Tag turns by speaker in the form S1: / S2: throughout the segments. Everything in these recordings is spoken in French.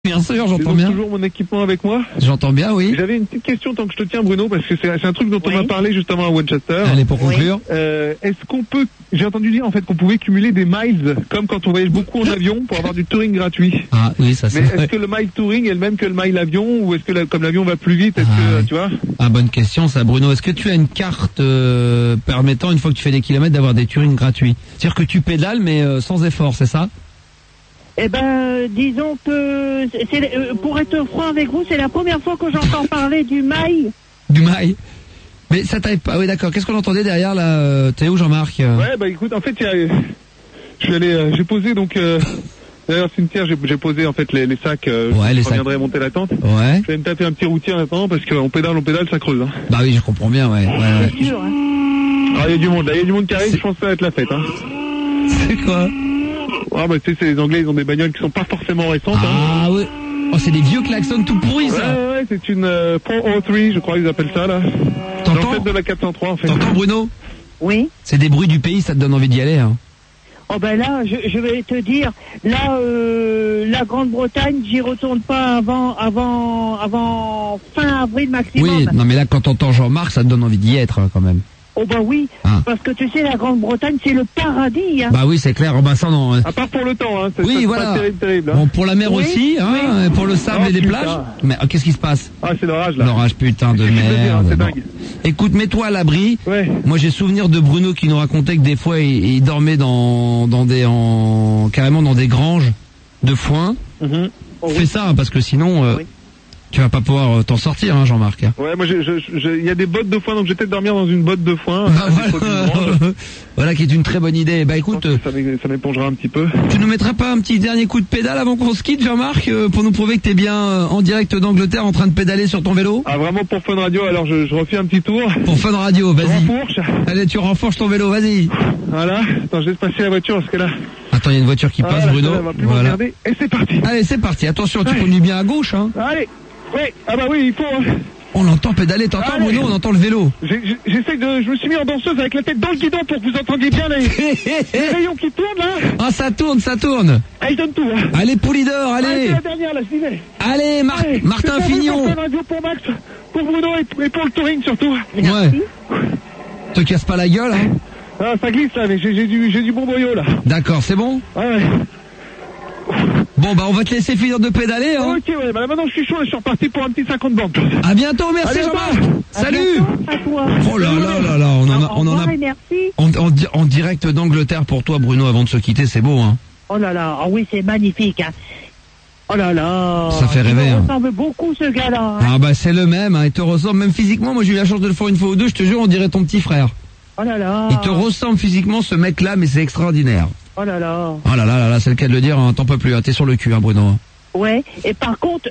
S1: Bien sûr,
S2: J'ai
S1: j'entends
S2: donc
S1: bien.
S2: toujours mon équipement avec moi.
S1: J'entends bien, oui.
S2: J'avais une petite question tant que je te tiens, Bruno, parce que c'est un truc dont on m'a parlé justement à Winchester.
S1: Allez, pour conclure.
S2: Est-ce qu'on peut, j'ai entendu dire en fait qu'on pouvait cumuler des miles, comme quand on voyage beaucoup en avion, pour avoir du touring gratuit.
S1: Ah oui, ça c'est
S2: Mais
S1: vrai.
S2: est-ce que le mile touring est le même que le mile avion, ou est-ce que comme l'avion va plus vite, est-ce
S1: ouais.
S2: tu vois?
S1: Ah, bonne question ça, Bruno. Est-ce que tu as une carte permettant, une fois que tu fais des kilomètres, d'avoir des touring gratuits? C'est-à-dire que tu pédales, mais sans effort, c'est ça?
S3: Eh ben, disons que, pour être franc avec vous, c'est la première fois que j'entends parler du mail.
S1: Du mail. Mais ça t'arrive pas. Oui, d'accord. Qu'est-ce qu'on entendait derrière là? T'es où, Jean-Marc?
S2: Ouais, bah écoute, en fait, je suis allé, j'ai posé donc. D'ailleurs, cimetière, j'ai posé en fait les sacs.
S1: Ouais, les
S2: je reviendrai monter la tente.
S1: Ouais.
S2: Je vais me taper un petit routier maintenant parce qu'on pédale, ça creuse. Hein.
S1: Bah oui, je comprends bien, ouais. Ouais.
S3: C'est sûr, hein.
S2: Alors il y a du monde, là, il y a du monde qui arrive. Je pense que ça va être la fête. Hein.
S1: C'est quoi?
S2: Ah bah tu sais, les Anglais, ils ont des bagnoles qui sont pas forcément récentes.
S1: Ah
S2: hein.
S1: ouais. Oh, c'est des vieux klaxons tout pourris, ça.
S2: Ouais, c'est une 403, je crois qu'ils appellent ça là. Dans le fait de la 403 en fait.
S1: T'entends, Bruno?
S3: Oui.
S1: C'est des bruits du pays, ça te donne envie d'y aller, hein.
S3: Oh ben là, je vais te dire, là, la Grande-Bretagne, j'y retourne pas avant fin avril maximum.
S1: Oui, non mais là quand t'entends Jean-Marc, ça te donne envie d'y être hein, quand même.
S3: Oh ben oui, parce que tu sais, la Grande-Bretagne, c'est le paradis. Hein.
S1: Bah oui, c'est clair. Oh bah ça non.
S2: À part pour le temps, hein.
S1: Oui,
S2: ça,
S1: voilà.
S2: pas terrible. Hein.
S1: Bon, pour la mer aussi, hein, pour le sable et les plages. Mais qu'est-ce qui se passe?
S2: Ah, c'est l'orage là.
S1: L'orage, putain de merde.
S2: C'est dingue.
S1: Écoute, mets-toi à l'abri.
S2: Ouais.
S1: Moi, j'ai souvenir de Bruno qui nous racontait que des fois, il dormait carrément dans des granges de foin. Fais ça, hein, parce que sinon, tu vas pas pouvoir t'en sortir, hein, Jean-Marc.
S2: Ouais, moi, il y a des bottes de foin, donc je vais peut-être dormir dans une botte de foin.
S1: Voilà, qui est une très bonne idée. Bah écoute,
S2: ça m'épongera un petit peu.
S1: Tu nous mettrais pas un petit dernier coup de pédale avant qu'on se quitte, Jean-Marc, pour nous prouver que t'es bien en direct d'Angleterre en train de pédaler sur ton vélo?
S2: Ah, vraiment pour Fun Radio, alors je refais un petit tour.
S1: Pour Fun Radio, vas-y.
S2: Renfourche.
S1: Allez, tu renforces ton vélo, vas-y.
S2: Voilà, attends, je laisse passer la voiture parce que là...
S1: Attends, il y a une voiture qui passe, Bruno.
S2: Voilà. Et c'est parti.
S1: Allez, c'est parti. Attention, tu conduis bien à gauche, hein.
S2: Allez. Oui, ah bah oui, il faut... Hein.
S1: On l'entend pédaler, t'entends, Bruno? On entend le vélo.
S2: Je me suis mis en danseuse avec la tête dans le guidon pour que vous entendiez bien les rayons qui tournent, là.
S1: Ah, ça tourne, ça tourne.
S2: Ah, il donne tout, hein.
S1: Allez, Poulidor, allez.
S2: C'est la dernière, là, je disais.
S1: Allez, Martin Fignon.
S2: Pour Radio, pour Max, pour Bruno et pour le touring, surtout.
S1: Ouais. Te casse pas la gueule, hein.
S2: Ah, ça glisse, là, mais j'ai du bon boyau, là.
S1: D'accord, c'est bon?
S2: Ouais.
S1: Bon, bah, on va te laisser finir de pédaler, hein.
S2: Ok, ouais, bah, maintenant je suis chaud, je suis reparti pour un petit 50 bandes.
S1: À bientôt, merci Jean-Marc. Salut.
S3: À toi.
S1: Oh là là, on en a,
S3: merci.
S1: en direct d'Angleterre pour toi, Bruno, avant de se quitter, c'est beau, hein.
S3: Oh là là, ah oui, c'est magnifique, hein. Oh là là.
S1: Ça fait rêver,
S3: Il me
S1: hein.
S3: ressemble beaucoup, ce gars-là. Hein.
S1: Ah bah, c'est le même, hein. Il te ressemble, même physiquement. Moi, j'ai eu la chance de le faire une fois ou deux, je te jure, on dirait ton petit frère.
S3: Oh là là.
S1: Il te ressemble physiquement, ce mec-là, mais c'est extraordinaire.
S3: Oh là là.
S1: Oh là là, c'est le cas de le dire, hein. T'en peux plus, hein. T'es sur le cul, hein, Bruno.
S3: Ouais, et par contre,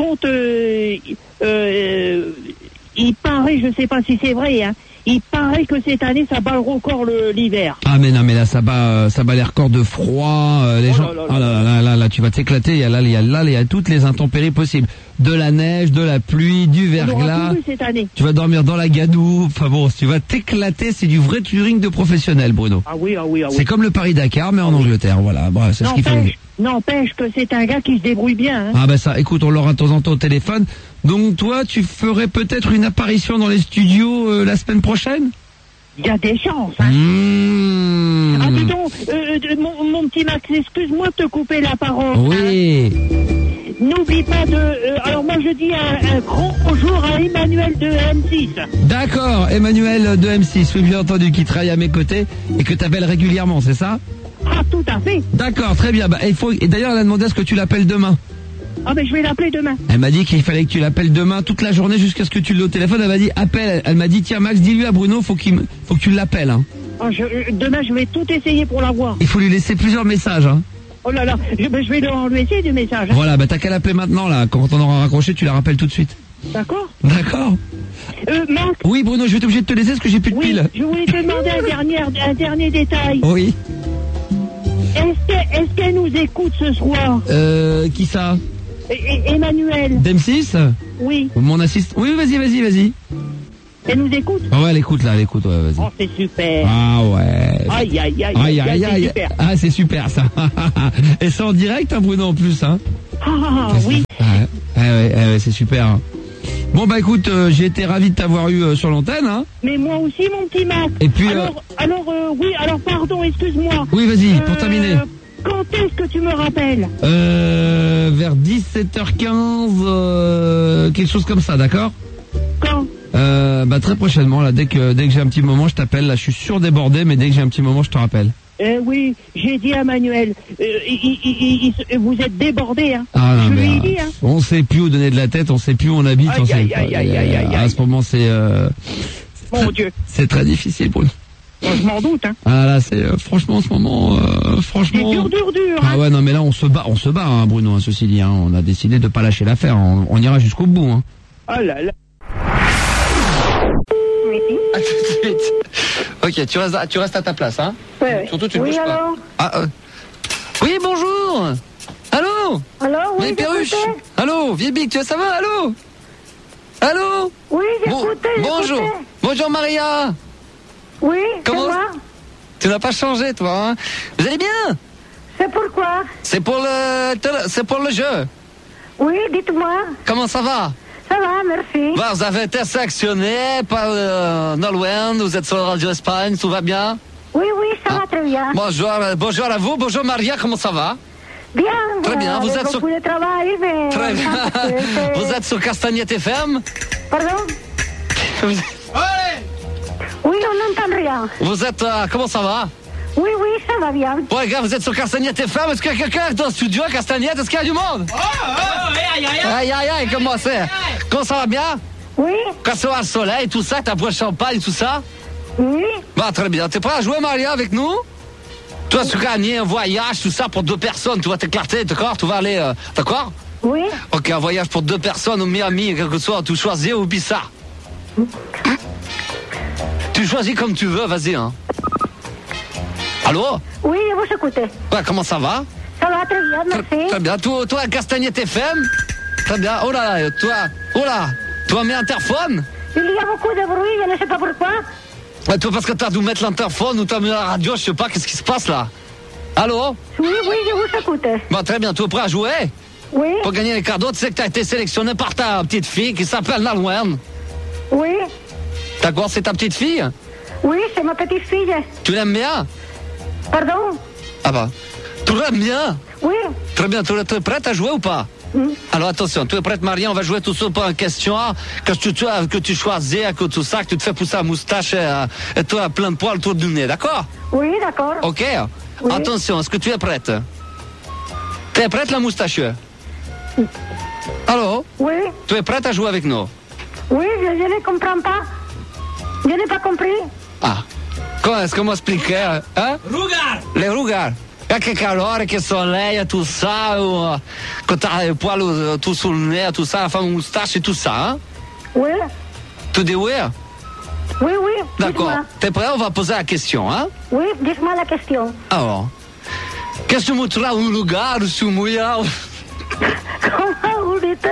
S3: il paraît, je sais pas si c'est vrai, hein, il paraît que cette année, ça bat le record l'hiver.
S1: Ah mais non, mais là, ça bat les records de froid, les gens. Ah là, tu vas t'éclater, il y a toutes les intempéries possibles. De la neige, de la pluie, du verglas.
S3: Cette année.
S1: Tu vas dormir dans la gadoue. Enfin bon, tu vas t'éclater, c'est du vrai touring de professionnel, Bruno.
S3: Ah oui.
S1: C'est comme le Paris-Dakar, mais en Angleterre, voilà. Bref, c'est ce qu'il faut.
S3: N'empêche que c'est un gars qui se débrouille bien. Hein.
S1: Ah bah ça, écoute, on l'aura de temps en temps au téléphone. Donc toi, tu ferais peut-être une apparition dans les studios la semaine prochaine?
S3: Il y a des chances. Hein. Ah dis donc, mon petit Max, excuse-moi de te couper la parole.
S1: Oui.
S3: Hein. N'oublie pas alors moi je dis un grand bonjour à Emmanuel de M6.
S1: D'accord, Emmanuel de M6, oui bien entendu, qui travaille à mes côtés et que t'appelles régulièrement, c'est ça?
S3: Ah tout à fait.
S1: D'accord, très bien. Bah, et d'ailleurs elle a demandé à ce que tu l'appelles demain.
S3: Ah ben je vais l'appeler demain.
S1: Elle m'a dit qu'il fallait que tu l'appelles demain toute la journée jusqu'à ce que tu l'aies au téléphone. Elle m'a dit appelle. Elle m'a dit tiens Max, dis-lui à Bruno, faut que tu l'appelles. Hein.
S3: Ah, demain je vais tout essayer pour l'avoir.
S1: Il faut lui laisser plusieurs messages. Hein.
S3: Oh là là, je vais lui laisser des messages. Hein.
S1: Voilà, bah t'as qu'à l'appeler maintenant là. Quand on aura raccroché, tu la rappelles tout de suite.
S3: D'accord.
S1: D'accord.
S3: Max.
S1: Oui Bruno, je vais être obligé de te laisser parce que j'ai plus de piles.
S3: Je voulais te demander un dernier détail.
S1: Oui.
S3: Est-ce qu'elle nous écoute ce soir?
S1: Qui ça?
S3: Emmanuel.
S1: d'M6?
S3: Oui.
S1: Mon assiste. Oui, vas-y.
S3: Elle nous écoute?
S1: Ah ouais, elle écoute, vas-y.
S3: Oh, c'est super.
S1: Ah ouais.
S3: Aïe.
S1: Super. Ah, c'est super, ça. Et c'est en direct, hein, Bruno, en plus, hein.
S3: Oui.
S1: Ouais, c'est super. Hein. Bon bah écoute, j'ai été ravi de t'avoir eu sur l'antenne. Hein.
S3: Mais moi aussi, mon petit Max.
S1: Et puis
S3: alors pardon, excuse-moi.
S1: Oui, vas-y, pour terminer.
S3: Quand est-ce que tu me rappelles?
S1: Vers 17h15, quelque chose comme ça, d'accord?
S3: Quand?
S1: Bah très prochainement, là, dès que j'ai un petit moment, je t'appelle. Là, je suis surdébordé, mais dès que j'ai un petit moment, je te rappelle.
S3: Oui, j'ai dit à Manuel, vous êtes débordé, hein.
S1: Ah, non,
S3: je lui ai dit, hein.
S1: On sait plus où donner de la tête, on sait plus où on habite. À ce moment, c'est
S3: mon Dieu,
S1: c'est très difficile pour nous.
S3: Bon, je m'en doute, hein.
S1: Ah là, c'est franchement en ce moment, franchement.
S3: C'est dur.
S1: Ah ouais, non, mais là, on se bat, hein, Bruno, hein, ceci dit. Hein, on a décidé de pas lâcher l'affaire. On ira jusqu'au bout. Hein.
S3: Oh là là. Oui.
S1: À tout de suite. Ok, tu restes à ta place, hein.
S3: Ouais.
S1: Surtout, tu ne bouges
S3: alors
S1: pas. Oui, bonjour. Allô.
S3: Oui,
S1: Vieille Perruche. Allô, vieille Bic, ça va? Allô.
S3: Oui, j'écoutais.
S1: Bonjour. Bonjour, Maria.
S3: Oui,
S1: comment
S3: c'est moi.
S1: Tu n'as pas changé, toi, hein. Vous allez bien?
S3: C'est pourquoi?
S1: C'est pour le jeu.
S3: Oui, dites-moi.
S1: Comment ça va?
S3: Ça va, merci.
S1: Bon, vous avez été sélectionné par Nolwenn, vous êtes sur Radio Espagne, tout va bien?
S3: Oui, ça va très bien.
S1: Bonjour à vous, bonjour Maria, comment ça va?
S3: Bien,
S1: très bien, vous êtes
S3: beaucoup de travail, mais...
S1: Très bien. Vous êtes sur Castagnette FM?
S3: Pardon? Oui, on n'entend rien.
S1: Vous êtes... comment ça va?
S3: Oui, ça va bien.
S1: Bon, les gars, vous êtes sur Castagnette FM. Est-ce qu'il y a quelqu'un dans le studio à Castagnette? Est-ce qu'il y a du monde? Aïe, comment c'est? Comment ça va bien?
S3: Oui.
S1: Quand ça va le soleil, tout ça, t'as bois de champagne, tout ça?
S3: Oui.
S1: Bah, très bien. T'es prêt à jouer, Maria, avec nous? Toi, tu gagner un voyage, tout ça, pour 2 personnes. Tu vas t'éclater, d'accord? Tu vas aller... d'accord?
S3: Oui.
S1: Ok, un voyage pour 2 personnes au Miami, quelque soit, tu choisis ou Ibiza. Tu choisis comme tu veux, vas-y, hein. Allô?
S3: Oui, je vous écoute.
S1: Ouais, comment ça va?
S3: Ça va très bien, merci.
S1: Très bien. Toi, Castagnette FM? Très bien. Oh là, toi, mets interphone?
S3: Il y a beaucoup de bruit, je ne sais pas pourquoi.
S1: Ouais, toi, parce que t'as dû mettre l'interphone ou t'as mis la radio, je sais pas, qu'est-ce qui se passe là? Allô?
S3: Oui, je vous écoute.
S1: Bon, très bien. Tu es prêt à jouer?
S3: Oui.
S1: Pour gagner les cadeaux, tu sais que t'as été sélectionné par ta petite fille qui s'appelle Nolwenn.
S3: Oui.
S1: D'accord, c'est ta petite fille?
S3: Oui, c'est ma petite fille.
S1: Tu l'aimes bien?
S3: Pardon?
S1: Ah bah, tu l'aimes bien?
S3: Oui.
S1: Très bien, tu es prête à jouer ou pas? Alors attention, tu es prête, Maria? On va jouer tout ça pour un question que tu choisis, que tout ça, que tu te fais pousser la moustache et tu as plein de poils autour du nez, d'accord?
S3: Oui, d'accord.
S1: Ok.
S3: Oui.
S1: Attention, est-ce que tu es prête? Tu es prête, la moustachue? Allô?
S3: Oui.
S1: Tu es prête à jouer avec nous?
S3: Oui, je ne comprends pas. Je n'ai pas compris.
S1: Ah. Comment expliquer? Hein?
S4: Rugar!
S1: Les rugas. Que calor, que soleil, tout ça, que t'as les poils tout sur le nez, tout ça, la femme moustache et tout ça, hein?
S3: Oui.
S1: Tu dis oui?
S3: Oui.
S1: D'accord.
S3: Dites-moi.
S1: T'es prêt? On va poser la question, hein?
S3: Oui, dites-moi la question.
S1: Alors, qu'est-ce que tu trouves un lugar sur Mouillard?
S3: Comment vous dites?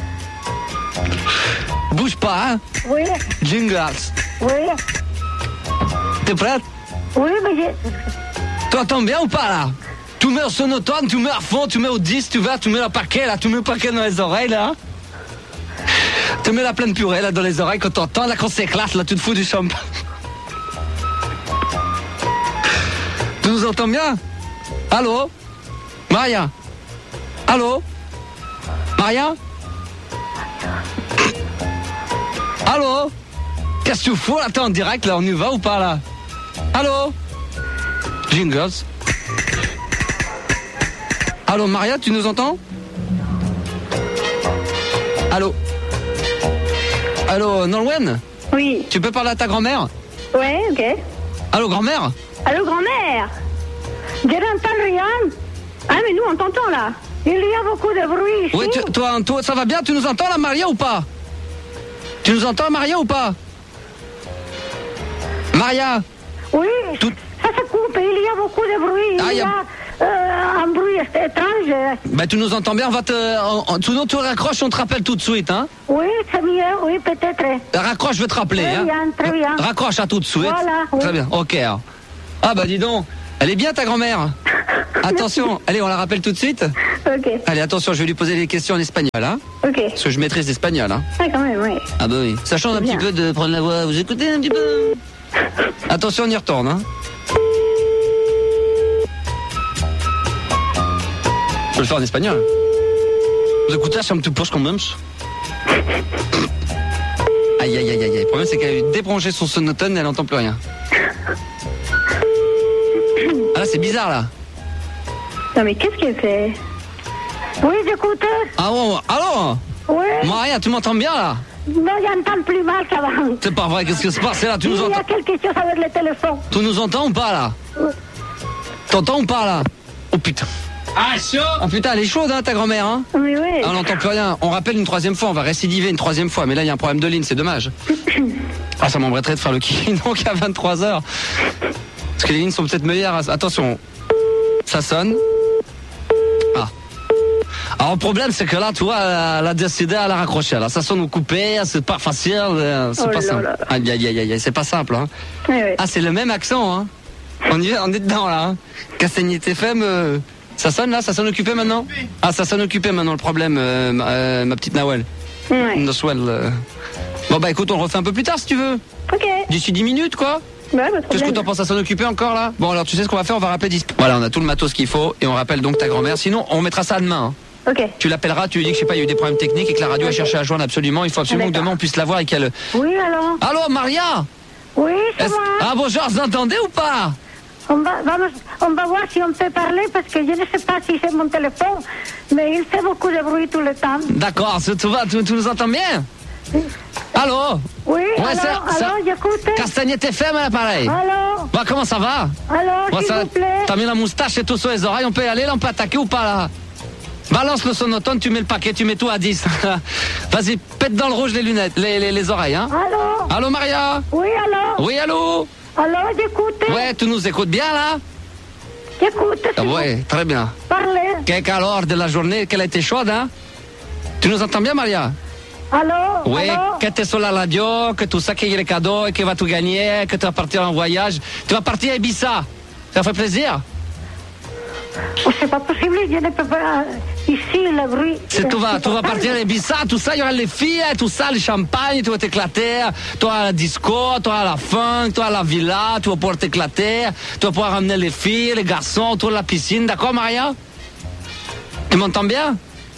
S1: Bouge pas, hein?
S3: Oui.
S1: Jingles.
S3: Oui.
S1: T'es prête?
S3: Oui, mais je...
S1: Tu entends bien ou pas, là? Tu mets au sonotone, tu mets à fond, tu mets au 10, tu mets le paquet, là, tu mets le paquet dans les oreilles, là. Tu mets la pleine purée, là, dans les oreilles, quand t'entends, là, quand s'éclate, là, tu te fous du champagne. Tu nous entends bien? Allô? Maria? Allô? Maria? Allô? Qu'est-ce que tu fous, là? T'es en direct, là, on y va ou pas, là? Allô? Jingles. Allô, Maria, tu nous entends? Allô? Allô, Nolwenn?
S3: Oui.
S1: Tu peux parler à ta grand-mère?
S3: Oui, ok.
S1: Allô, grand-mère?
S3: Allô, grand-mère? Je n'entends rien. Ah, mais nous, on t'entend, là. Il y a beaucoup de bruit ici.
S1: Oui, toi, ça va bien? Tu nous entends, là, Maria, ou pas? Tu nous entends, Maria, ou pas? Maria?
S3: Oui, ça se coupe. Il y a beaucoup de bruit. Il y a un bruit étrange.
S1: Ben, tu nous entends bien? On va sinon, tu raccroches, on te rappelle tout de suite, hein?
S3: Oui, c'est mieux, oui, peut-être.
S1: Raccroche, je vais te rappeler,
S3: Très
S1: hein?
S3: bien, très bien.
S1: Raccroche à tout de suite.
S3: Voilà, oui.
S1: Très bien, ok. Ah, bah, dis donc. Elle est bien ta grand-mère? Attention, allez, on la rappelle tout de suite.
S4: Ok.
S1: Allez, attention, je vais lui poser des questions en espagnol, hein.
S4: Ok.
S1: Parce que je maîtrise l'espagnol, hein.
S4: Ah, quand même, oui.
S1: Ah bah oui. Ça change un
S4: Bien.
S1: petit peu de prendre la voix. Vous écoutez un petit peu? Attention, on y retourne, hein. Je peux le faire en espagnol. Vous écoutez, ça me touche quand même. Aïe, aïe, aïe, aïe. Le problème, c'est qu'elle a débranché son sonotone et elle n'entend plus rien. Ah là, c'est bizarre, là.
S4: Non, mais qu'est-ce qu'elle fait? Oui, j'écoute.
S1: Ah bon, allô?
S4: Oui.
S1: Maria, tu m'entends bien, là?
S4: Non, j'entends plus mal, ça va.
S1: C'est pas vrai, qu'est-ce que se passe là? Tu nous
S4: Il y a
S1: entends?
S4: quelque chose avec le téléphone.
S1: Tu nous entends ou pas, là? T'entends ou pas, là? Oh putain.
S5: Ah, chaud!
S1: Ah putain, elle est chaude, hein, ta grand-mère, hein?
S4: Oui, oui.
S1: Ah, on n'entend plus rien. On rappelle une troisième fois, on va récidiver une troisième fois. Mais là, il y a un problème de ligne, c'est dommage. Ah, ça m'embêterait de faire le qui donc à 23h. Parce que les lignes sont peut-être meilleures. Attention, ça sonne. Ah. Alors, le problème, c'est que là, tu vois, elle a décidé à la raccrocher. Là, ça sonne au coupé, c'est pas facile, c'est
S4: Oh
S1: pas
S4: là
S1: simple.
S4: là.
S1: Aïe, aïe, aïe, aïe, c'est pas simple, hein.
S4: Oui, oui.
S1: Ah, c'est le même accent, hein. On est dedans, là, hein. Castagnette FM, ça sonne, là? Ça sonne occupé, maintenant? Ah, ça sonne occupé, maintenant, le problème, ma petite Nawel.
S4: Oui.
S1: Noswell. Bon, bah, écoute, on le refait un peu plus tard, si tu veux.
S4: Ok.
S1: D'ici 10 minutes, quoi.
S4: Ouais, pas de
S1: Qu'est-ce que
S4: problème.
S1: t'en penses à s'en occuper encore, là? Bon, alors, tu sais ce qu'on va faire? On va rappeler Voilà, on a tout le matos qu'il faut, et on rappelle donc ta grand-mère. Sinon, on mettra ça demain, hein.
S4: Ok.
S1: Tu l'appelleras, tu lui dis que je sais pas, il y a eu des problèmes techniques et que la radio a cherché à joindre absolument. Il faut absolument que
S4: D'accord.
S1: demain on puisse la voir et qu'elle.
S4: Oui, alors?
S1: Allô, Maria?
S4: Oui, c'est moi.
S1: Ah, bonjour, vous entendez ou pas?
S4: On va voir si on peut parler parce que je ne sais pas si c'est mon téléphone, mais il fait beaucoup de bruit tout le temps.
S1: D'accord, tu nous entends bien? Allô?
S4: Oui,
S1: Ouais,
S4: alors, j'écoute.
S1: Castagnette FM à l'appareil.
S4: Alors,
S1: Bon, comment ça va?
S4: alors,
S1: Bon,
S4: s'il
S1: ça-
S4: vous plaît.
S1: T'as mis la moustache et tout sur les oreilles, on peut y aller, là, on peut attaquer ou pas, là? Balance le sonotone, tu mets le paquet, tu mets tout à 10. Vas-y, pète dans le rouge les lunettes, les oreilles, hein?
S4: Alors,
S1: Allô, Maria?
S4: oui, alors.
S1: Oui, allô?
S4: Alors, j'écoute.
S1: Ouais, tu nous écoutes bien, là?
S4: J'écoute.
S1: Ah ouais, très bien.
S4: Parlez.
S1: Quelle heure de la journée, qu'elle a été chaude, hein? Tu nous entends bien, Maria?
S4: Alors,
S1: Oui,
S4: alors.
S1: que t'es sur la radio, que tout ça, qu'il y a les cadeaux, et que va tout gagner, que tu vas partir en voyage. Tu vas partir à Ibiza. Ça fait plaisir?
S4: Oh, c'est pas possible, je ne peux pas. Ici, le bruit.
S1: C'est tu vas partir à Ibiza, tout ça, il y aura les filles, tout ça, le champagne, tu vas t'éclater. Toi à la disco, toi à la funk, toi à la villa, tu vas pouvoir t'éclater. Tu vas pouvoir ramener les filles, les garçons autour de la piscine, d'accord, Maria? Tu m'entends bien?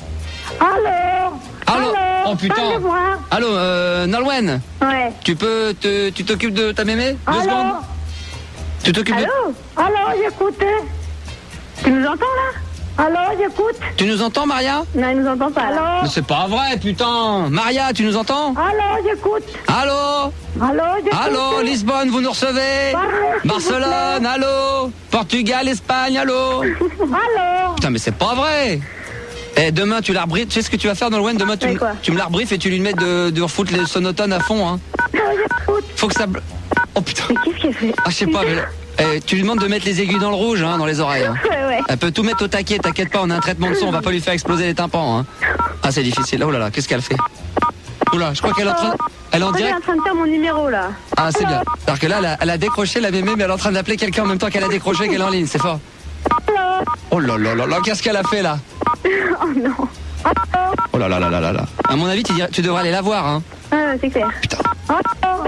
S4: Alors.
S1: Allô?
S4: Alors,
S1: Oh putain.
S4: parlez-moi.
S1: Allô, Nolwenn?
S4: Ouais.
S1: Tu t'occupes de ta mémé? 2
S4: Allô?
S1: secondes? Tu t'occupes de...
S4: Allô? Alors, j'écoute. Tu nous entends là? Alors, j'écoute.
S1: Tu nous entends, Maria?
S4: Non, il nous entend pas. Alors?
S1: Mais c'est pas vrai, putain! Maria, tu nous entends?
S4: Alors, j'écoute.
S1: Allô?
S4: Alors, j'écoute.
S1: Allô, Lisbonne, vous nous recevez?
S4: Parlez, s'il vous
S1: Barcelone, allô? Portugal, Espagne, allô?
S4: Alors?
S1: Putain, mais c'est pas vrai! Eh, demain, tu l'arbriefes. Tu sais ce que tu vas faire, Nolwenn? Demain,
S4: Mais quoi?
S1: tu me l'arbriefes et tu lui mets de refoutre les sonotones à fond, hein.
S4: Alors, j'écoute.
S1: Faut que ça... Oh putain!
S4: Mais qu'est-ce qu'elle fait?
S1: Ah, je sais pas, mais... tu lui demandes de mettre les aiguilles dans le rouge, hein, dans les oreilles. Hein.
S4: Ouais, ouais.
S1: Elle peut tout mettre au taquet, t'inquiète pas, on a un traitement de son, on va pas lui faire exploser les tympans. Hein. Ah, c'est difficile. Oh là là, qu'est-ce qu'elle fait? Oula, je crois qu'elle est en train... Elle est en
S4: Elle est
S1: direct.
S4: en train de faire mon numéro là.
S1: Ah, c'est bien. Alors que là, elle a décroché la mémé, mais elle est en train d'appeler quelqu'un en même temps qu'elle a décroché, qu'elle est en ligne, c'est fort.
S4: Alors?
S1: Oh là là là là, qu'est-ce qu'elle a fait là?
S4: Oh non. Alors?
S1: Oh là là là là là là. À mon avis, tu devrais aller la voir, hein.
S4: Ah, c'est clair.
S1: Putain.
S4: Alors?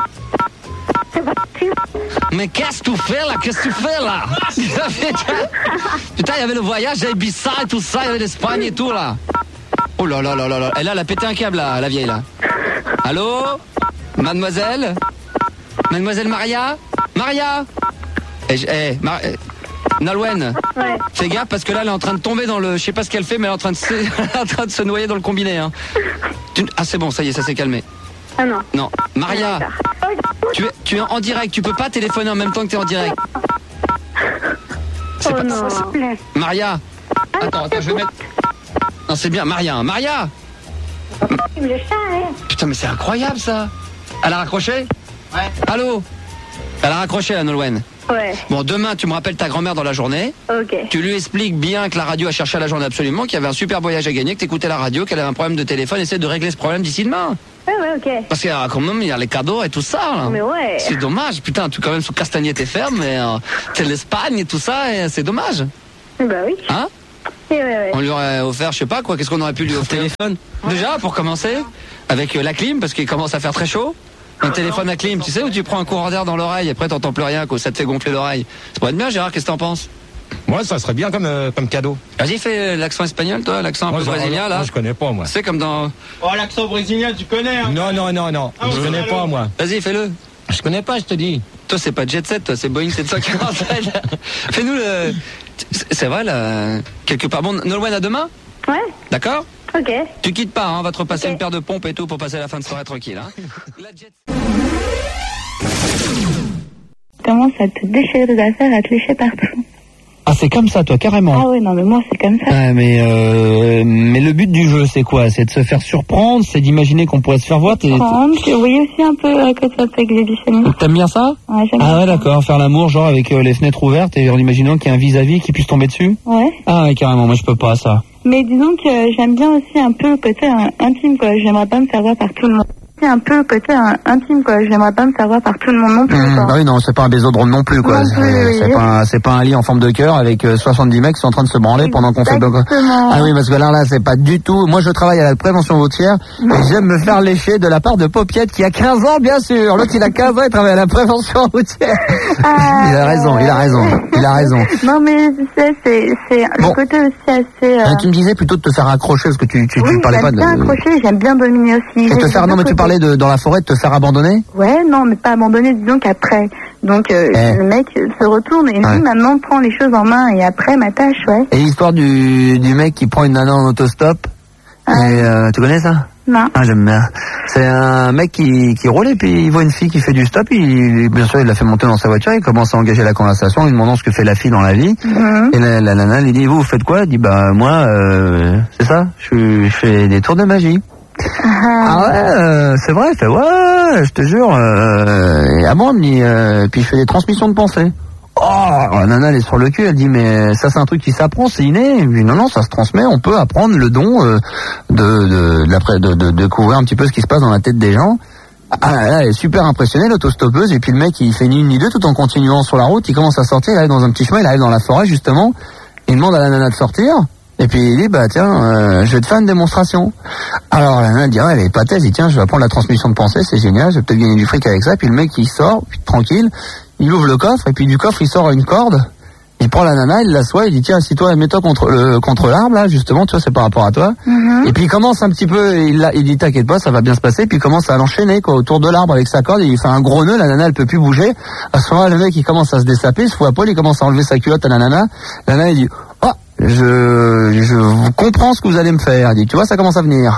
S4: C'est pas possible.
S1: Mais qu'est-ce que tu fais là? Qu'est-ce que tu fais là? Putain, il y avait le voyage à Ibiza et tout ça, il y avait l'Espagne et tout là. Oh là là là là là. Elle a pété un câble là, la vieille là. Allô? Mademoiselle? Mademoiselle Maria? Maria? Nolwenn,
S4: Ouais.
S1: fais gaffe parce que là elle est en train de tomber dans le... Je sais pas ce qu'elle fait mais elle est en train de se, elle est en train de se noyer dans le combiné. Hein. Ah c'est bon, ça y est, ça s'est calmé.
S4: Ah non.
S1: Non, Maria, tu es en direct, tu peux pas téléphoner en même temps que tu es en direct. C'est
S4: Oh
S1: pas...
S4: non. S'il vous plaît.
S1: Maria, attends, je vais mettre... Non c'est bien, Maria, hein. Maria.
S4: Le chat, hein.
S1: Putain mais c'est incroyable ça. Elle a raccroché? Ouais. Allô? Elle a raccroché la Nolwenn.
S4: Ouais.
S1: Bon, demain, tu me rappelles ta grand-mère dans la journée.
S4: Ok.
S1: Tu lui expliques bien que la radio a cherché à la journée absolument, qu'il y avait un super voyage à gagner, que t'écoutais la radio, qu'elle avait un problème de téléphone, essaie de régler ce problème d'ici demain.
S4: Ouais, ok.
S1: Parce qu'il y a quand même, il y a les cadeaux et tout ça, là.
S4: Mais ouais.
S1: C'est dommage, putain, tu quand même sous Castagnet t'es ferme, mais t'es l'Espagne et tout ça, et c'est dommage.
S4: Bah oui.
S1: Hein?
S4: Ouais.
S1: On lui aurait offert, je sais pas quoi, qu'est-ce qu'on aurait pu lui offrir? Téléphone. Déjà, pour commencer, avec la clim, parce qu'il commence à faire très chaud. Un téléphone à clim, tu sais, où tu prends un courant d'air dans l'oreille, après t'entends plus rien, quoi, ça te fait gonfler l'oreille. Ça pourrait être bien, Gérard, qu'est-ce que t'en penses?
S5: Moi, ça serait bien comme cadeau.
S1: Vas-y, fais l'accent espagnol, toi, l'accent un peu brésilien, là.
S5: Moi, je connais pas, moi.
S1: C'est comme dans...
S6: Oh, l'accent brésilien, tu connais, hein?
S5: Non. Je connais pas, moi.
S1: Vas-y, fais-le.
S5: Je connais pas, je te dis.
S1: Toi, c'est pas Jet Set, toi, c'est Boeing 747. Fais-nous le... C'est vrai, là, quelque part. Bon, Nolwenn, à demain?
S4: Ouais.
S1: D'accord?
S4: Ok.
S1: Tu quittes pas, hein, on va te repasser
S4: Ok.
S1: une paire de pompes et tout pour passer la fin de soirée tranquille, hein. La Jet...
S7: Commence à te déchirer des affaires, à te lécher partout.
S8: Ah, c'est comme ça, toi, carrément.
S7: Ah oui, non, mais moi, c'est comme ça.
S8: Ouais, mais le but du jeu, c'est quoi? C'est de se faire surprendre, c'est d'imaginer qu'on pourrait se faire voir.
S7: Prendre, oui, aussi un peu que ça peut exhibitionner.
S8: T'aimes bien ça?
S7: Ouais, j'aime
S8: Ah ouais,
S7: bien.
S8: d'accord, faire l'amour, genre avec les fenêtres ouvertes et en imaginant qu'il y a un vis-à-vis qui puisse tomber dessus?
S7: Ouais.
S8: Ah ouais, carrément, moi je peux pas ça.
S7: Mais disons que j'aime bien aussi un peu le côté intime, quoi. J'aimerais pas me faire voir par tout le monde. C'est un peu le côté intime, quoi. J'aimerais pas me faire voir par tout le monde non plus, quoi.
S8: Bah oui, non, c'est pas un bésodrome non plus, quoi.
S7: Non plus,
S8: C'est
S7: oui.
S8: pas un lit en forme de cœur avec 70 mecs qui sont en train de se branler pendant qu'on fait...
S7: Exactement.
S8: Ah oui, parce que là, c'est pas du tout... Moi, je travaille à la prévention routière et j'aime me faire lécher de la part de Popiette qui a 15 ans, bien sûr. L'autre, il a 15 ans, il travaille à la prévention routière.
S7: Ah,
S8: Il a raison.
S7: Non, mais tu sais, c'est
S8: Bon.
S7: le côté aussi assez...
S8: Tu me disais plutôt de te faire accrocher, parce que tu
S7: oui,
S8: parlais pas
S7: j'aime
S8: de...
S7: bien accrocher, j'aime bien dominer aussi.
S8: Et te faire... Non, mais tu parlais dans la forêt, de te faire abandonner?
S7: Ouais, non, mais pas abandonner, disons qu'après. Donc, le mec se retourne et lui, maintenant, prend les choses en main et après, m'attache, ouais.
S8: Et l'histoire du mec qui prend une nana en autostop, et, tu connais ça?
S7: Non.
S8: Ah, j'aime bien. C'est un mec qui roule et puis il voit une fille qui fait du stop, bien sûr il la fait monter dans sa voiture, il commence à engager la conversation, lui demandant ce que fait la fille dans la vie. Et la nana lui dit, vous faites quoi? Elle dit, bah moi, c'est ça, je fais des tours de magie. Ah ouais, c'est vrai, il fait ouais, je te jure. Et ah bon, puis il fait des transmissions de pensée. Oh, la nana elle est sur le cul, elle dit mais ça c'est un truc qui s'apprend, c'est inné. Je dis non, ça se transmet, on peut apprendre le don de découvrir un petit peu ce qui se passe dans la tête des gens. Ah là, elle est super impressionnée, l'autostoppeuse, et puis le mec il fait ni une ni deux tout en continuant sur la route, il commence à sortir, il arrive dans un petit chemin, il arrive dans la forêt justement, il demande à la nana de sortir. Et puis il dit, bah tiens, je vais te faire une démonstration. Alors la nana dit, elle est épatée, elle dit, tiens, je vais apprendre la transmission de pensée, c'est génial, je vais peut-être gagner du fric avec ça. Puis le mec il sort, puis, tranquille, il ouvre le coffre, et puis du coffre il sort une corde, il prend la nana, il l'assoit, il dit, tiens, assis-toi, mets-toi contre l'arbre, là, justement, tu vois, c'est par rapport à toi. Et puis il commence un petit peu, il dit, t'inquiète pas, ça va bien se passer, puis il commence à l'enchaîner, quoi, autour de l'arbre avec sa corde, et il fait un gros nœud, la nana elle peut plus bouger. À ce moment-là, le mec il commence à se dessaper, il se fout à poil, il commence à enlever sa culotte à la nana il dit, oh, je comprends ce que vous allez me faire. Elle dit, tu vois, ça commence à venir.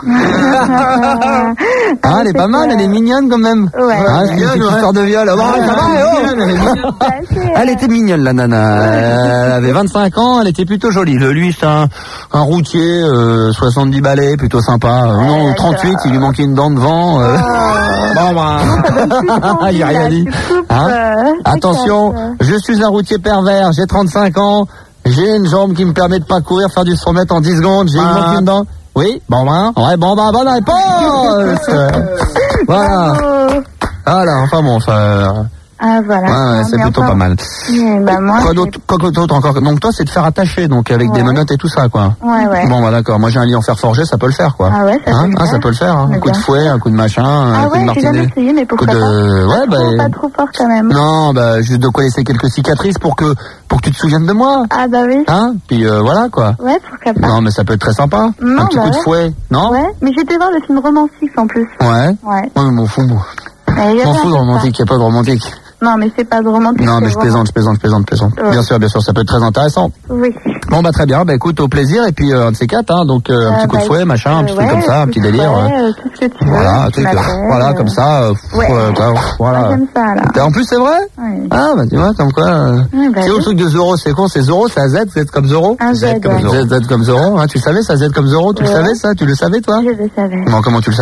S8: Ah, elle est pas mal, elle est mignonne quand même.
S7: Ouais.
S8: Ah, c'est une petite histoire de viol. Oh, ça va, Elle était mignonne, la nana. Elle avait 25 ans, elle était plutôt jolie. Lui, c'est un routier, 70 balais, plutôt sympa. Non, 38, il lui manquait une dent devant. Bon, bah, j'ai rien dit. Attention, je suis un routier pervers, j'ai 35 ans. J'ai une jambe qui me permet de pas courir, faire du 100 mètres en 10 secondes. J'ai une dent. Oui, bon ben. Ouais, bon ben, bonne réponse. Voilà. Voilà, enfin bon, ça...
S7: Ah, voilà.
S8: Ouais, c'est plutôt pas mal.
S7: Bah, moi,
S8: Quoi d'autre encore? Donc toi, c'est de faire attacher, donc avec des menottes et tout ça, quoi.
S7: Ouais.
S8: Bon, bah d'accord. Moi, j'ai un lit en fer forgé, ça peut le faire, quoi.
S7: Ah ouais, ça peut le faire.
S8: Ça peut le faire. Un coup de fouet, un coup de machin, un coup de
S7: j'ai
S8: martinet.
S7: jamais essayé, mais pourquoi pas?
S8: Ouais, bah...
S7: Pas trop fort, quand même.
S8: Non, bah, juste de quoi laisser quelques cicatrices pour que tu te souviennes de moi.
S7: Ah, bah oui.
S8: Hein? Puis voilà, quoi.
S7: Ouais, pourquoi pas.
S8: Non, mais ça peut être très sympa.
S7: Non,
S8: un petit coup de fouet, non?
S7: Ouais, mais j'étais voir le film romantique, en plus.
S8: Ouais.
S7: Ouais.
S8: Je m'en fous.
S7: Je
S8: m'en fous de romantique, il n'y a pas de romantique.
S7: Non, mais c'est pas de romantique.
S8: Non, mais je plaisante.
S7: Ouais.
S8: Bien sûr, ça peut être très intéressant.
S7: Oui.
S8: Bon, bah très bien, bah écoute, au plaisir, et puis un de ces quatre, hein, donc un petit coup de fouet, machin, un petit truc comme ça, un petit délire.
S7: Tout ce que tu veux.
S8: Voilà, un truc, voilà, comme ça, voilà.
S7: J'aime ça, là.
S8: En plus, c'est vrai?
S7: Oui.
S8: Ah, bah tu vois, comme quoi. C'est où le truc de Zoro, c'est con, c'est Zoro, c'est à Z comme Zoro?
S7: Un Z
S8: comme Zoro. Z comme Zoro, hein, tu savais ça, Z comme Zoro, tu le savais ça? Tu le savais, toi?
S7: Je le savais.
S8: Bon, comment tu le savais?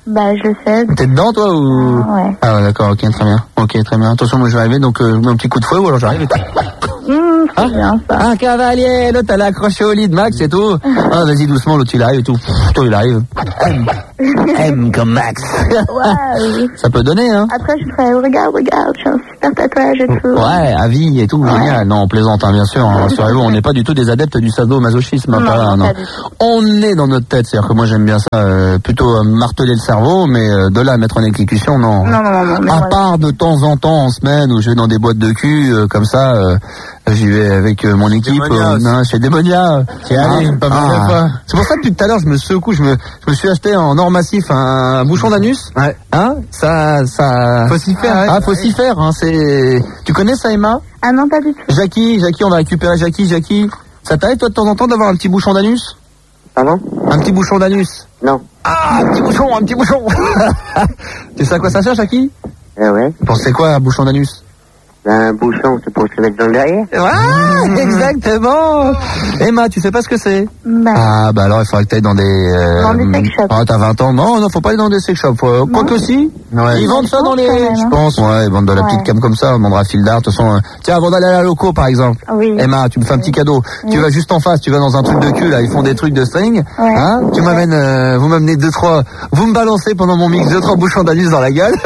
S7: Bah, je le sais.
S8: T'es dedans, toi, ou?
S7: Ouais.
S8: Ah ouais, d'accord, ok, très bien. Ok, très bien. Attention, moi je vais arriver, donc je mets un petit coup de fouet, ou alors j'arrive et...
S7: C'est bien, ça.
S8: Un cavalier, l'autre elle est accrochée au lit de Max et tout. Ah, vas-y doucement, l'autre il arrive et tout. Toi il arrive. M comme Max.
S7: Ouais.
S8: Ça peut donner, hein.
S7: Après, je ferais, regarde, j'ai un super tatouage et tout.
S8: Ouais, à vie et tout, génial. Non, on plaisante, hein, bien sûr. Hein, rassurez-vous, on n'est pas du tout des adeptes du sadomasochisme.
S7: Non,
S8: pas là, non.
S7: pas du tout.
S8: On est dans notre tête, c'est-à-dire que moi j'aime bien ça, plutôt marteler le cerveau, mais de là à mettre en exécution, non.
S7: Non.
S8: À part de temps en temps en semaine où je vais dans des boîtes de cul, comme ça, j'y vais avec mon équipe, chez Démonia.
S5: C'est allé pas mal de fois.
S8: C'est pour ça que depuis tout à l'heure je me secoue, je me suis acheté en or massif un bouchon d'anus. Ouais. Hein? Ça.
S5: Faut s'y faire.
S8: Ah, faut s'y faire, hein, c'est. Tu connais ça, Emma?
S7: Ah non, pas du tout.
S8: Jackie, on va récupérer Jackie. Ça t'arrive toi de temps en temps d'avoir un petit bouchon d'anus?
S9: Pardon?
S8: Un petit bouchon d'anus?
S9: Non.
S8: Ah, un petit bouchon. Tu sais à quoi ça sert, Jackie?
S9: Ouais.
S8: Pour c'est quoi un bouchon d'anus?
S9: Un bouchon, c'est pour se mettre dans le derrière.
S8: Ouais, exactement. Emma, tu sais pas ce que c'est? Ah, bah alors il faudrait que t'ailles dans des...
S7: Dans des sex shops.
S8: Ah, t'as 20 ans. Non, faut pas aller dans des sex shops. Quoi que si. Ouais. Ils vendent ça dans les... Je pense, ouais, ils vendent de la petite cam comme ça, on vendra fil d'art. De toute façon, tiens, avant d'aller à la loco, par exemple.
S7: Oui.
S8: Emma, tu me fais un petit cadeau. Tu vas juste en face, tu vas dans un truc de cul, là, ils font des trucs de string.
S7: Ouais.
S8: Hein? Tu m'amènes, vous m'amenez 2-3, vous me balancez pendant mon mix 2-3 bouchons d'anus dans la gueule.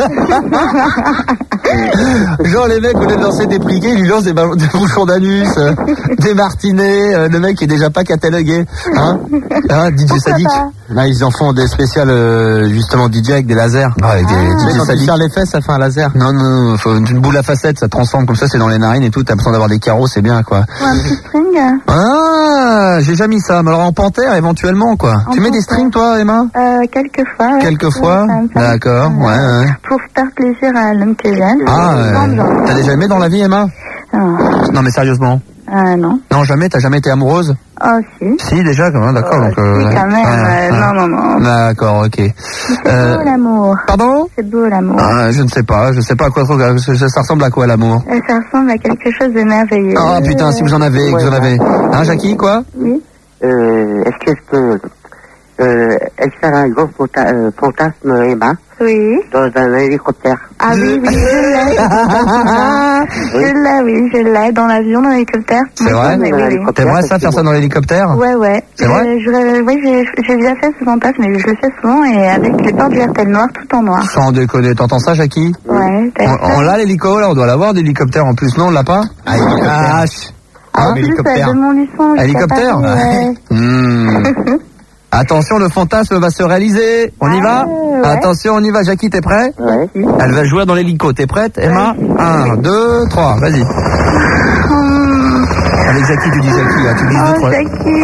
S8: Genre les mecs, au lieu de lancer des pliqués, ils lui lancent des bouchons d'anus, des martinets, le mec est déjà pas catalogué. Hein, DJ Sadik. Là, ils en font des spéciales, justement, DJ avec des lasers. Avec des DJ Sadik.
S5: Quand tu les fesses, ça fait un laser.
S8: Non, faut une boule à facettes, ça transforme comme ça, c'est dans les narines et tout, t'as besoin d'avoir des carreaux, c'est bien, quoi.
S7: Ou un petit string.
S8: Ah, j'ai jamais mis ça, mais alors en panthère, éventuellement, quoi. Tu mets des strings, toi, Emma?
S7: Quelquefois. Ouais,
S8: Quelquefois? D'accord, ouais.
S7: Pour faire plaisir à l'homme que j'aime.
S8: Ah, t'as déjà aimé dans la vie, Emma? Non, mais sérieusement.
S7: Non.
S8: Non, jamais, t'as jamais été amoureuse?
S7: Oh, si.
S8: Si, déjà, quand même, d'accord. Donc,
S7: si, quand même, non.
S8: D'accord, ok.
S7: C'est beau, l'amour.
S8: Pardon?
S7: C'est beau, l'amour.
S8: Je ne sais pas à quoi ça ressemble à quoi, l'amour?
S7: Ça ressemble à quelque chose de merveilleux.
S8: Ah, putain, si vous en avez, Hein, Jackie, quoi?
S7: Oui.
S9: Est-ce que je peux, faire un grand fantasme, Emma?
S7: Oui.
S9: Dans un hélicoptère.
S7: Ah oui, je l'ai. Je l'ai, dans l'avion, dans l'hélicoptère.
S8: C'est vrai?
S7: Oui.
S8: T'aimerais ça, faire ça dans l'hélicoptère?
S7: Ouais.
S8: C'est vrai?
S7: Oui, j'ai déjà fait ce fantasme, mais je le fais souvent, et avec les portes du RTL noir, tout en noir.
S8: Sans déconner, t'entends ça, Jackie?
S7: Ouais.
S8: On l'a, l'hélico, là, on doit l'avoir, l'hélicoptère en plus, non, on l'a pas?
S7: En plus, de mon licence.
S8: Hélicoptère? Attention, le fantasme va se réaliser. On y va?
S7: Ouais.
S8: Attention, on y va. Jackie, t'es prêt?
S9: Ouais.
S8: Elle va jouer dans l'hélico. T'es prête, Emma? 1, 2, 3, vas-y. Avec Jackie, tu dis Jackie, là. Tu dis 2, 3.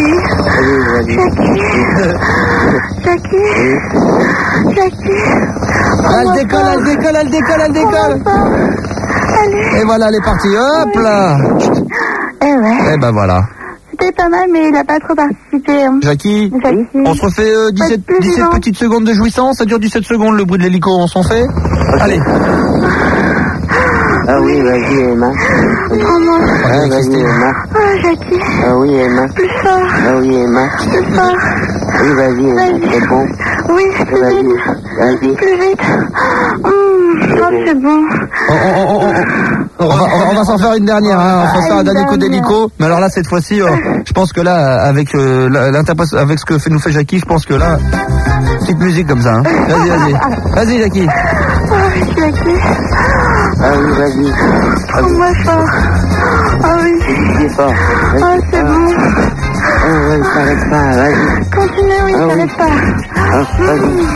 S7: Jackie.
S8: Elle décolle. Et voilà, elle est partie. Hop là. Et ben voilà.
S7: C'était pas mal, mais il a pas trop participé.
S8: Jackie, on se refait 17 petites secondes de jouissance. Ça dure 17 secondes, le bruit de l'hélico. On s'en fait? Allez.
S9: Ah oui, vas-y, Emma.
S7: Prends-moi.
S9: Vas-y, Emma.
S7: Ah, Jackie.
S9: Ah oui, Emma.
S7: Plus fort.
S9: Ah oui, Emma.
S7: Plus fort.
S9: Oui, vas-y, Emma. C'est bon.
S7: Oui, plus vite.
S9: Vas-y.
S7: Plus vite. Oh, c'est bon.
S8: On va s'en faire une dernière, hein. On va faire un dernier coup d'hélico. Mais alors là, cette fois-ci, je pense que là, avec avec ce que nous fait Jackie, je pense que là, petite musique comme ça, hein. Vas-y, Jackie.
S7: Oh, Jackie.
S9: Ah oui, vas-y.
S7: Prends-moi fort. Ah oui.
S9: C'est fort.
S7: Oh, c'est bon.
S9: Ouais, s'arrête pas, vas-y.
S7: Continue, oui, s'arrête pas.
S9: Vas-y.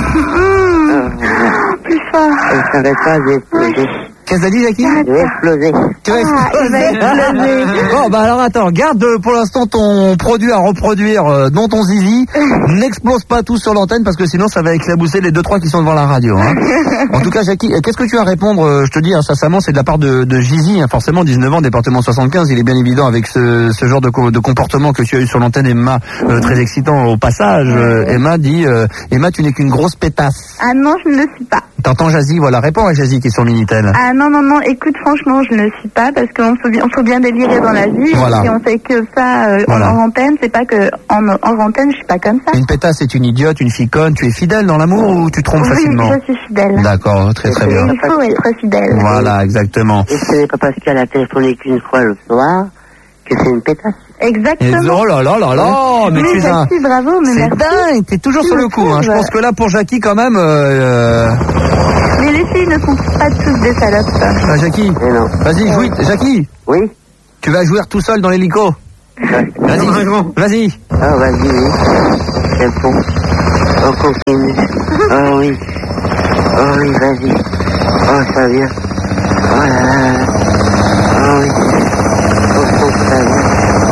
S7: Plus fort.
S9: S'arrête pas, j'ai explosé.
S8: Qu'est-ce que t'as dit, Jackie?
S9: Je vais exploser.
S8: Tu vas exploser. Bon, bah alors attends, garde pour l'instant ton produit à reproduire dans ton zizi. N'explose pas tout sur l'antenne parce que sinon ça va éclabousser les 2-3 qui sont devant la radio. Hein. En tout cas, Jackie, qu'est-ce que tu as à répondre? Je te dis, sincèrement, c'est de la part de Gizy, hein, forcément, 19 ans, département 75. Il est bien évident avec ce genre de comportement que tu as eu sur l'antenne, Emma, très excitant au passage. Emma dit, Emma, tu n'es qu'une grosse pétasse.
S7: Ah non, je ne le suis pas.
S8: T'entends Jazzy? Voilà, réponds à Jazzy qui est sur Minitel.
S7: Ah non, écoute, franchement, je ne le suis pas parce qu'on faut bien délirer dans la vie.
S8: Voilà.
S7: Et on sait que ça,
S8: Voilà.
S7: en antenne, c'est pas que en antenne, je suis pas comme ça.
S8: Une pétasse, c'est une idiote, une ficonne. Tu es fidèle dans l'amour ou tu trompes
S7: Oui,
S8: facilement?
S7: je suis fidèle.
S8: D'accord, très très bien.
S7: Il faut être fidèle.
S8: Voilà, exactement.
S9: Et ce n'est pas parce qu'elle a téléphoné qu'une fois le soir que c'est une pétasse.
S7: Exactement.
S8: Oh là là là là, mais tu es un...
S7: Jackie, bravo, mais
S8: C'est
S7: merci.
S8: dingue, t'es toujours sur le coup. Hein. Je pense que là, pour Jackie, quand même...
S7: Mais les filles ne sont pas toutes des salopes.
S8: Ah, Jackie, vas-y, jouis. Jackie.
S9: Oui.
S8: Tu vas jouer tout seul dans l'hélico. Vas-y, vas-y.
S9: Ah, vas-y, oui. C'est bon. On continue. Oh oui. Oh oui, vas-y. Oh, ça vient. Oh là là. Oh oui. Oh, ça vient.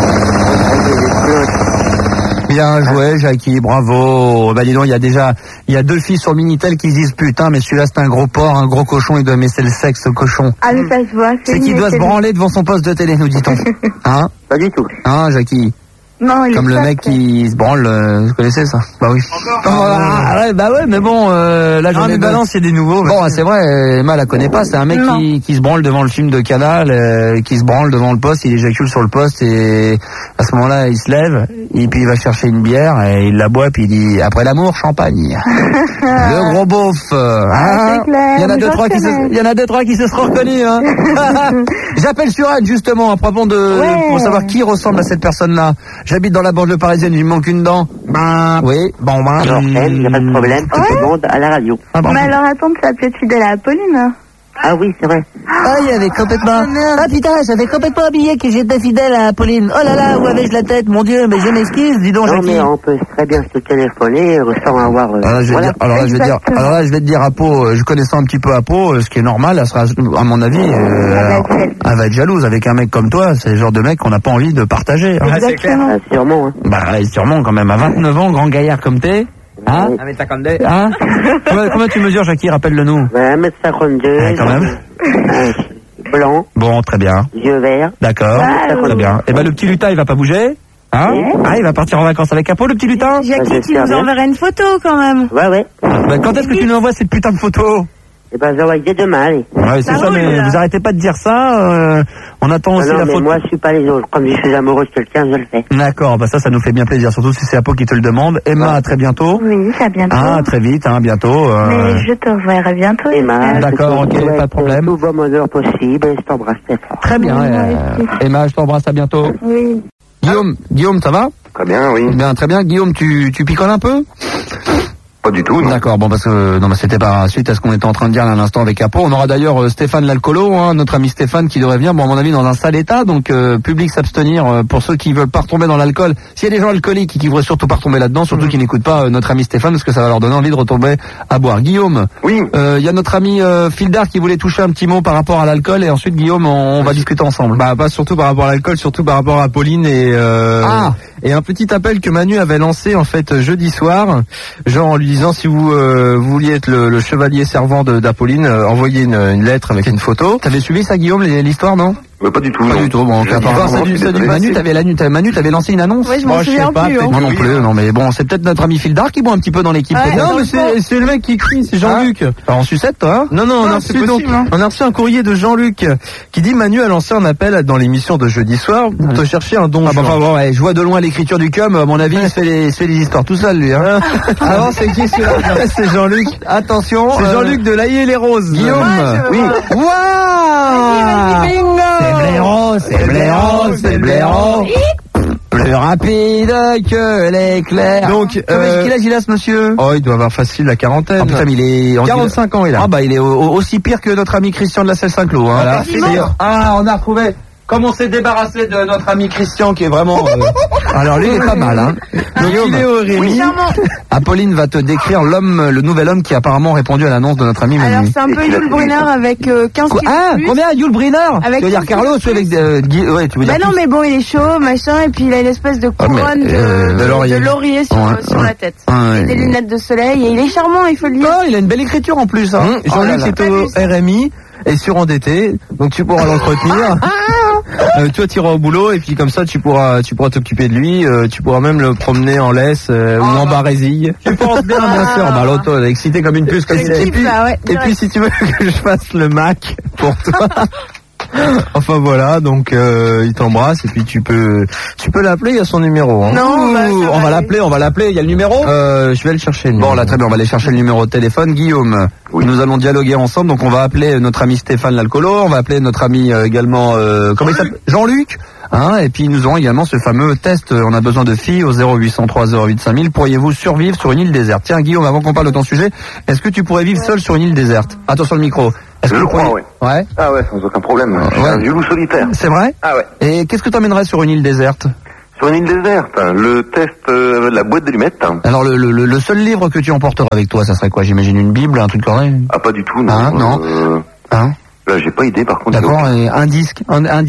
S8: Bien joué, Jackie, bravo. Bah dis donc, il y a 2 filles sur le Minitel qui se disent putain, mais celui-là c'est un gros porc, un gros cochon, il doit aimer c'est le sexe, ce cochon.
S7: Ah, mais ça se voit.
S8: C'est qui doit se branler devant son poste de télé, nous dit-on. Hein?
S9: Pas du tout.
S8: Hein, Jackie?
S7: Non, il
S8: Comme
S7: est
S8: le
S7: pas
S8: mec
S7: fait.
S8: qui se branle, vous connaissez ça? Bah oui. Bah ouais, mais bon, là j'en ai balance, il y a des nouveaux. Bon, c'est vrai, Emma la connaît pas, c'est un mec qui se branle devant le film de Canal, qui se branle devant le poste, il éjacule sur le poste et à ce moment-là, il se lève et puis il va chercher une bière et il la boit puis il dit après l'amour, champagne. Le gros beauf. Hein,
S7: c'est clair,
S8: il y en a
S7: je
S8: 2-3 qui se seront reconnus, hein. J'appelle sur Anne justement à propos de pour savoir qui ressemble à cette personne-là. J'habite dans la banlieue parisienne, il me manque une dent. Oui, bon,
S9: Alors, il n'y a pas de problème, tout le monde à la radio.
S7: Mais alors attends, ça peut être fidèle à Apolline.
S9: Ah oui, c'est vrai.
S10: Ah, il avait complètement... Ah putain, j'avais complètement oublié que j'étais fidèle à Pauline. Oh là là, où avais-je la tête, mon Dieu, mais je m'excuse, dis donc,
S9: Non,
S10: Jackie.
S9: mais on peut très bien se téléphoner sans avoir...
S8: Alors là, je vais te dire, Apo, je connaissais un petit peu Apo, ce qui est normal, elle sera, à mon avis, elle va être jalouse avec un mec comme toi, c'est le genre de mec qu'on n'a pas envie de partager.
S9: Ah, c'est clair. Ah, sûrement, hein.
S8: Bah, sûrement, quand même, à 29 ans, grand gaillard comme t'es. Hein? Hein? Combien tu mesures, Jackie? Rappelle-le-nous.
S9: 1m52.
S8: Ouais, quand même.
S9: Blanc.
S8: Bon, très bien.
S9: Yeux verts.
S8: D'accord. Très bien. Et ben, le petit lutin, il va pas bouger? Hein? Ah, il va partir en vacances avec Apo, le petit lutin?
S7: Jackie, tu nous enverrais une photo quand même.
S9: Ouais.
S8: Bah, quand est-ce que tu nous envoies cette putain de photo?
S9: Eh ben, j'envoie dès demain, allez.
S8: Ouais, c'est ça, mais vous arrêtez pas de dire ça, on attend aussi
S9: non,
S8: la
S9: mais
S8: photo.
S9: moi, je suis pas les autres. Quand je suis amoureux de quelqu'un, je le fais.
S8: D'accord, bah ça nous fait bien plaisir, surtout si c'est Apo qui te le demande. Emma, à très bientôt.
S7: Oui, à bientôt.
S8: Ah, très vite, hein, bientôt.
S7: Mais je te reverrai bientôt.
S9: Emma,
S8: d'accord, ok, pas de problème.
S9: Tout bon bonheur possible et je t'embrasse très fort.
S8: Très bien, Emma, je t'embrasse, à bientôt.
S7: Oui.
S8: Guillaume, ça va?
S11: Très bien, oui.
S8: Bien, très bien. Guillaume, tu picoles un peu?
S11: Pas du tout, non.
S8: D'accord, bon, parce que non, mais c'était par suite à ce qu'on était en train de dire à l'instant avec Apo. On aura d'ailleurs Stéphane l'alcoolo, hein, notre ami Stéphane, qui devrait venir, bon, à mon avis, dans un sale état. Donc, public s'abstenir pour ceux qui veulent pas retomber dans l'alcool. S'il y a des gens alcooliques qui voudraient surtout pas retomber là-dedans, surtout qui n'écoutent pas notre ami Stéphane, parce que ça va leur donner envie de retomber à boire. Guillaume.
S11: Oui.
S8: Il y a notre ami Fildar qui voulait toucher un petit mot par rapport à l'alcool, et ensuite Guillaume, on va discuter ensemble.
S12: Bah, pas surtout par rapport à l'alcool, surtout par rapport à Pauline et un petit appel que Manu avait lancé en fait jeudi soir, genre en lui disant si vous vouliez être le chevalier servant d'Apolline, envoyez une lettre avec une photo.
S8: T'avais suivi ça, Guillaume, l'histoire, non?
S11: Pas du tout.
S8: Pas du tout. Bon, Manu, t'avais lancé une annonce.
S7: Oui, je m'en souviens plus.
S8: Moi non plus. Non, mais bon, c'est peut-être notre ami Fildar qui boit un petit peu dans l'équipe.
S12: Non, mais c'est le mec qui crie, c'est Jean-Luc.
S8: En sucette, toi?
S12: Non, on a reçu un courrier de Jean-Luc qui dit Manu a lancé un appel dans l'émission de jeudi soir pour te chercher un don.
S8: Ah bah bon, ouais, je vois de loin l'écriture du cum. À mon avis, il se fait les histoires tout seul, lui. Hein.
S12: Avant, c'est qui celui-là? C'est Jean-Luc.
S8: Attention.
S12: C'est Jean-Luc de l'Aillé les Roses.
S8: Guillaume. Oui. Waouh! C'est blaireau. Plus rapide que l'éclair.
S12: Donc,
S8: quel âge il a, ce monsieur?
S12: Oh, il doit avoir facile la quarantaine.
S8: Ah putain, il est
S12: 45 ans, il a.
S8: Ah bah, il est aussi pire que notre ami Christian de la Selle Saint-Cloud. Hein. Voilà. On a retrouvé. Comme on s'est débarrassé de notre ami Christian qui est vraiment... Alors lui il est pas mal, hein. Donc il est au Rémi. Apolline va te décrire le nouvel homme qui a apparemment répondu à l'annonce de notre ami Manu.
S7: Alors c'est un peu Yul Brynner avec 15 kilos.
S8: Ah, combien Yul Brynner?
S7: Avec
S8: tu veux dire Carlos ou avec ouais, tu veux dire
S7: non mais bon, il est chaud, machin, et puis il a une espèce de couronne de laurier sur la tête. Et des lunettes de soleil, et il est charmant, il faut le dire.
S8: Oh, il a une belle écriture en plus, hein.
S12: Jean-Luc est au RMI, est surendetté, donc tu pourras l'entretenir. Toi tu iras au boulot et puis comme ça tu pourras t'occuper de lui, tu pourras même le promener en laisse ou en barésille.
S8: Tu penses bien sûr, bah l'auto elle est excitée comme une puce comme il est.
S12: Et puis si tu veux que je fasse le Mac, pour toi. Enfin voilà, donc il t'embrasse et puis tu peux l'appeler, il y a son numéro. Hein.
S10: Non,
S12: on va l'appeler, il y a le numéro. Je vais le chercher. Bon là très bien, on va aller chercher le numéro de téléphone. Guillaume, nous allons dialoguer ensemble, donc on va appeler notre ami Stéphane l'alcoolo, on va appeler notre ami également comment il s'appelle, Jean-Luc. Hein, et puis nous aurons également ce fameux test, on a besoin de filles au 0803 08 5000. Pourriez-vous survivre sur une île déserte? Tiens Guillaume, avant qu'on parle de ton sujet, est-ce que tu pourrais vivre seul sur une île déserte? Attention le micro. Est-ce que
S11: je crois, ouais.
S12: Ouais.
S11: Ah ouais, sans aucun problème. Je suis un vieux loup solitaire.
S12: C'est vrai?
S11: Ah ouais.
S12: Et qu'est-ce que t'emmènerais sur une île déserte?
S11: Sur une île déserte, le test de la boîte d'allumettes.
S12: Alors le seul livre que tu emporteras avec toi, ça serait quoi? J'imagine une Bible, un truc comme ça?
S11: Ah pas du tout, non.
S12: Hein, non. Hein?
S11: Là j'ai pas idée par contre.
S12: D'accord, et un disque.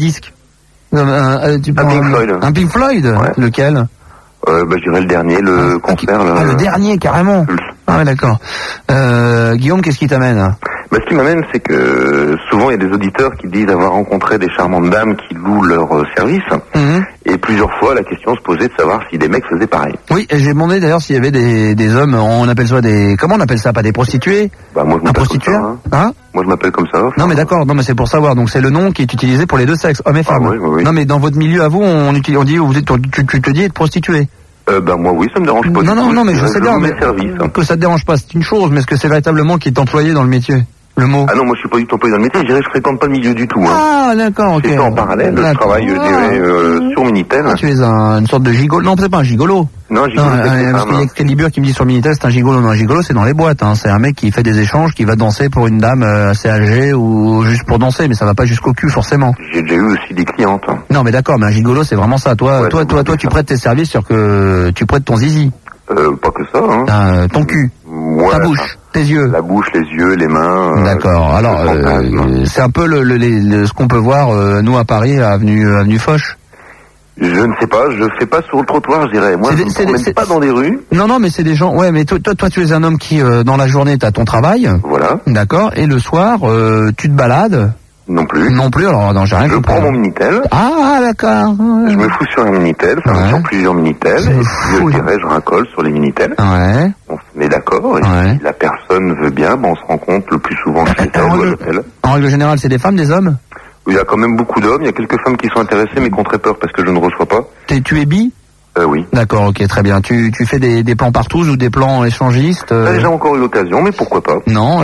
S11: Un Pink Floyd.
S12: Un Pink Floyd? Ouais. Lequel?
S11: Je dirais le dernier, le concert. Là,
S12: le dernier, carrément. Ah ouais, d'accord. Guillaume, qu'est-ce qui t'amène?
S11: Ce qui m'amène, c'est que souvent il y a des auditeurs qui disent avoir rencontré des charmantes dames qui louent leur service. Et plusieurs fois, la question se posait de savoir si des mecs faisaient pareil.
S12: Oui, et j'ai demandé d'ailleurs s'il y avait des hommes, on appelle ça comment on appelle ça? Pas des prostituées?
S11: Moi je m'appelle comme ça.
S12: Hein?
S11: Moi je m'appelle comme ça.
S12: Non mais d'accord, non mais c'est pour savoir, donc c'est le nom qui est utilisé pour les deux sexes, hommes et femmes.
S11: Oui.
S12: Non mais dans votre milieu à vous, on dit, tu te dis être prostituée.
S11: Moi oui, ça me dérange pas.
S12: Non mais je sais bien, mais que ça te dérange pas, c'est une chose, mais est-ce que c'est véritablement qui est employé dans le métier? Le mot.
S11: Ah non, moi je suis pas du tout employé dans le métier, je dirais que je fréquente pas le milieu du tout. Hein.
S12: Ah d'accord, ok.
S11: C'est en parallèle, je travaille sur Minitel.
S12: Ah, tu es une sorte de gigolo. Non, c'est pas un gigolo.
S11: Non, gigolo,
S12: parce qu'il y a Excalibur qui me dit sur Minitel c'est un gigolo. Non, un gigolo c'est dans les boîtes. Hein. C'est un mec qui fait des échanges, qui va danser pour une dame assez âgée ou juste pour danser, mais ça va pas jusqu'au cul forcément.
S11: J'ai déjà eu aussi des clientes.
S12: Non mais d'accord, mais un gigolo c'est vraiment ça. Toi, tu prêtes tes services sur que tu prêtes ton zizi.
S11: Pas que ça. Hein.
S12: Ton cul.
S11: Ouais,
S12: ta bouche, tes yeux.
S11: La bouche, les yeux, les mains.
S12: D'accord. Alors, c'est un peu ce qu'on peut voir, nous, à Paris, à avenue Foch.
S11: Je ne sais pas, je fais pas sur le trottoir, je dirais. Moi, je ne promène pas dans des rues.
S12: Non, mais c'est des gens... Ouais, mais toi, tu es un homme qui, dans la journée, t'as ton travail.
S11: Voilà.
S12: D'accord. Et le soir, tu te balades.
S11: Non plus,
S12: alors non, j'ai rien compris.
S11: Je prends mon Minitel.
S12: Ah, d'accord.
S11: Je me fous sur un Minitel, sur plusieurs Minitels, et puis je racole sur les Minitels.
S12: Ouais.
S11: On se met d'accord, et si la personne veut bien, on se rencontre le plus souvent chez elle ou à l'hôtel.
S12: En règle générale, c'est des femmes, des hommes?
S11: Il y a quand même beaucoup d'hommes, il y a quelques femmes qui sont intéressées, mais qui ont très peur parce que je ne reçois pas.
S12: Tu es bi?
S11: Oui.
S12: D'accord, ok, très bien. Tu fais des plans partout ou des plans échangistes?
S11: J'ai déjà encore eu l'occasion, mais pourquoi pas?
S12: Non,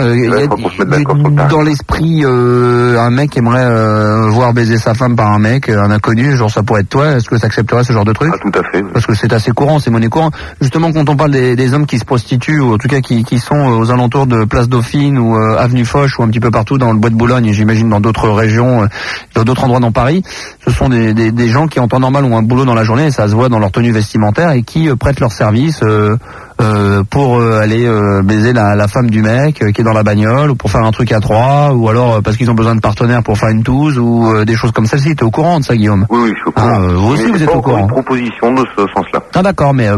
S12: dans l'esprit, un mec aimerait voir baiser sa femme par un mec, un inconnu, genre ça pourrait être toi. Est-ce que tu accepterais ce genre de truc?
S11: Ah, tout à fait.
S12: Parce que c'est assez courant, c'est monnaie courante. Justement, quand on parle des hommes qui se prostituent, ou en tout cas qui sont aux alentours de Place Dauphine ou Avenue Foch ou un petit peu partout dans le Bois de Boulogne, et j'imagine dans d'autres régions, dans d'autres endroits dans Paris, ce sont des gens qui en temps normal ont un boulot dans la journée et ça se voit dans leur tenue vestimentaire et qui prêtent leur service pour aller baiser la femme du mec qui est dans la bagnole, ou pour faire un truc à trois, ou alors parce qu'ils ont besoin de partenaires pour faire une touze, ou des choses comme celle-ci. T'es au courant de ça, Guillaume?
S11: Oui, je suis au courant.
S12: Vous aussi, vous êtes au courant.
S11: Une proposition de ce sens-là.
S12: Ah d'accord, mais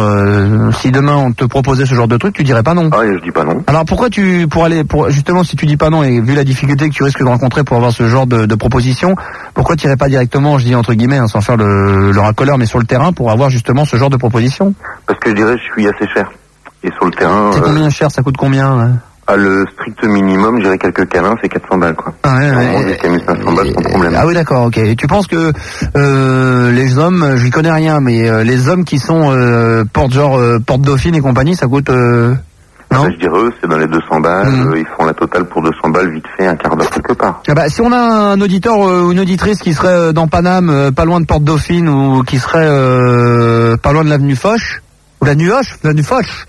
S12: si demain on te proposait ce genre de truc, tu dirais pas non?
S11: Ah, je dis pas non.
S12: Alors pourquoi justement, si tu dis pas non, et vu la difficulté que tu risques de rencontrer pour avoir ce genre de proposition, pourquoi tu irais pas directement, je dis entre guillemets, sans faire le racoleur, mais sur le terrain pour avoir justement ce genre de proposition?
S11: Parce que je dirais, je suis assez cher. Et sur le terrain...
S12: C'est combien cher? Ça coûte combien?
S11: Le strict minimum, je dirais quelques câlins, c'est 400 balles, quoi.
S12: Ah ouais.
S11: Jusqu'à 1500 balles, sans problème.
S12: Ah oui, d'accord, ok. Et tu penses que les hommes, j'y connais rien, mais les hommes qui sont porte Dauphine et compagnie, ça coûte... Non,
S11: je dirais c'est dans les 200 balles, ils font la totale pour 200 balles vite fait, un quart d'heure quelque part.
S12: Si on a un auditeur ou une auditrice qui serait dans Paname, pas loin de Porte Dauphine, ou qui serait pas loin de l'avenue Foch, ou l'avenue Foch,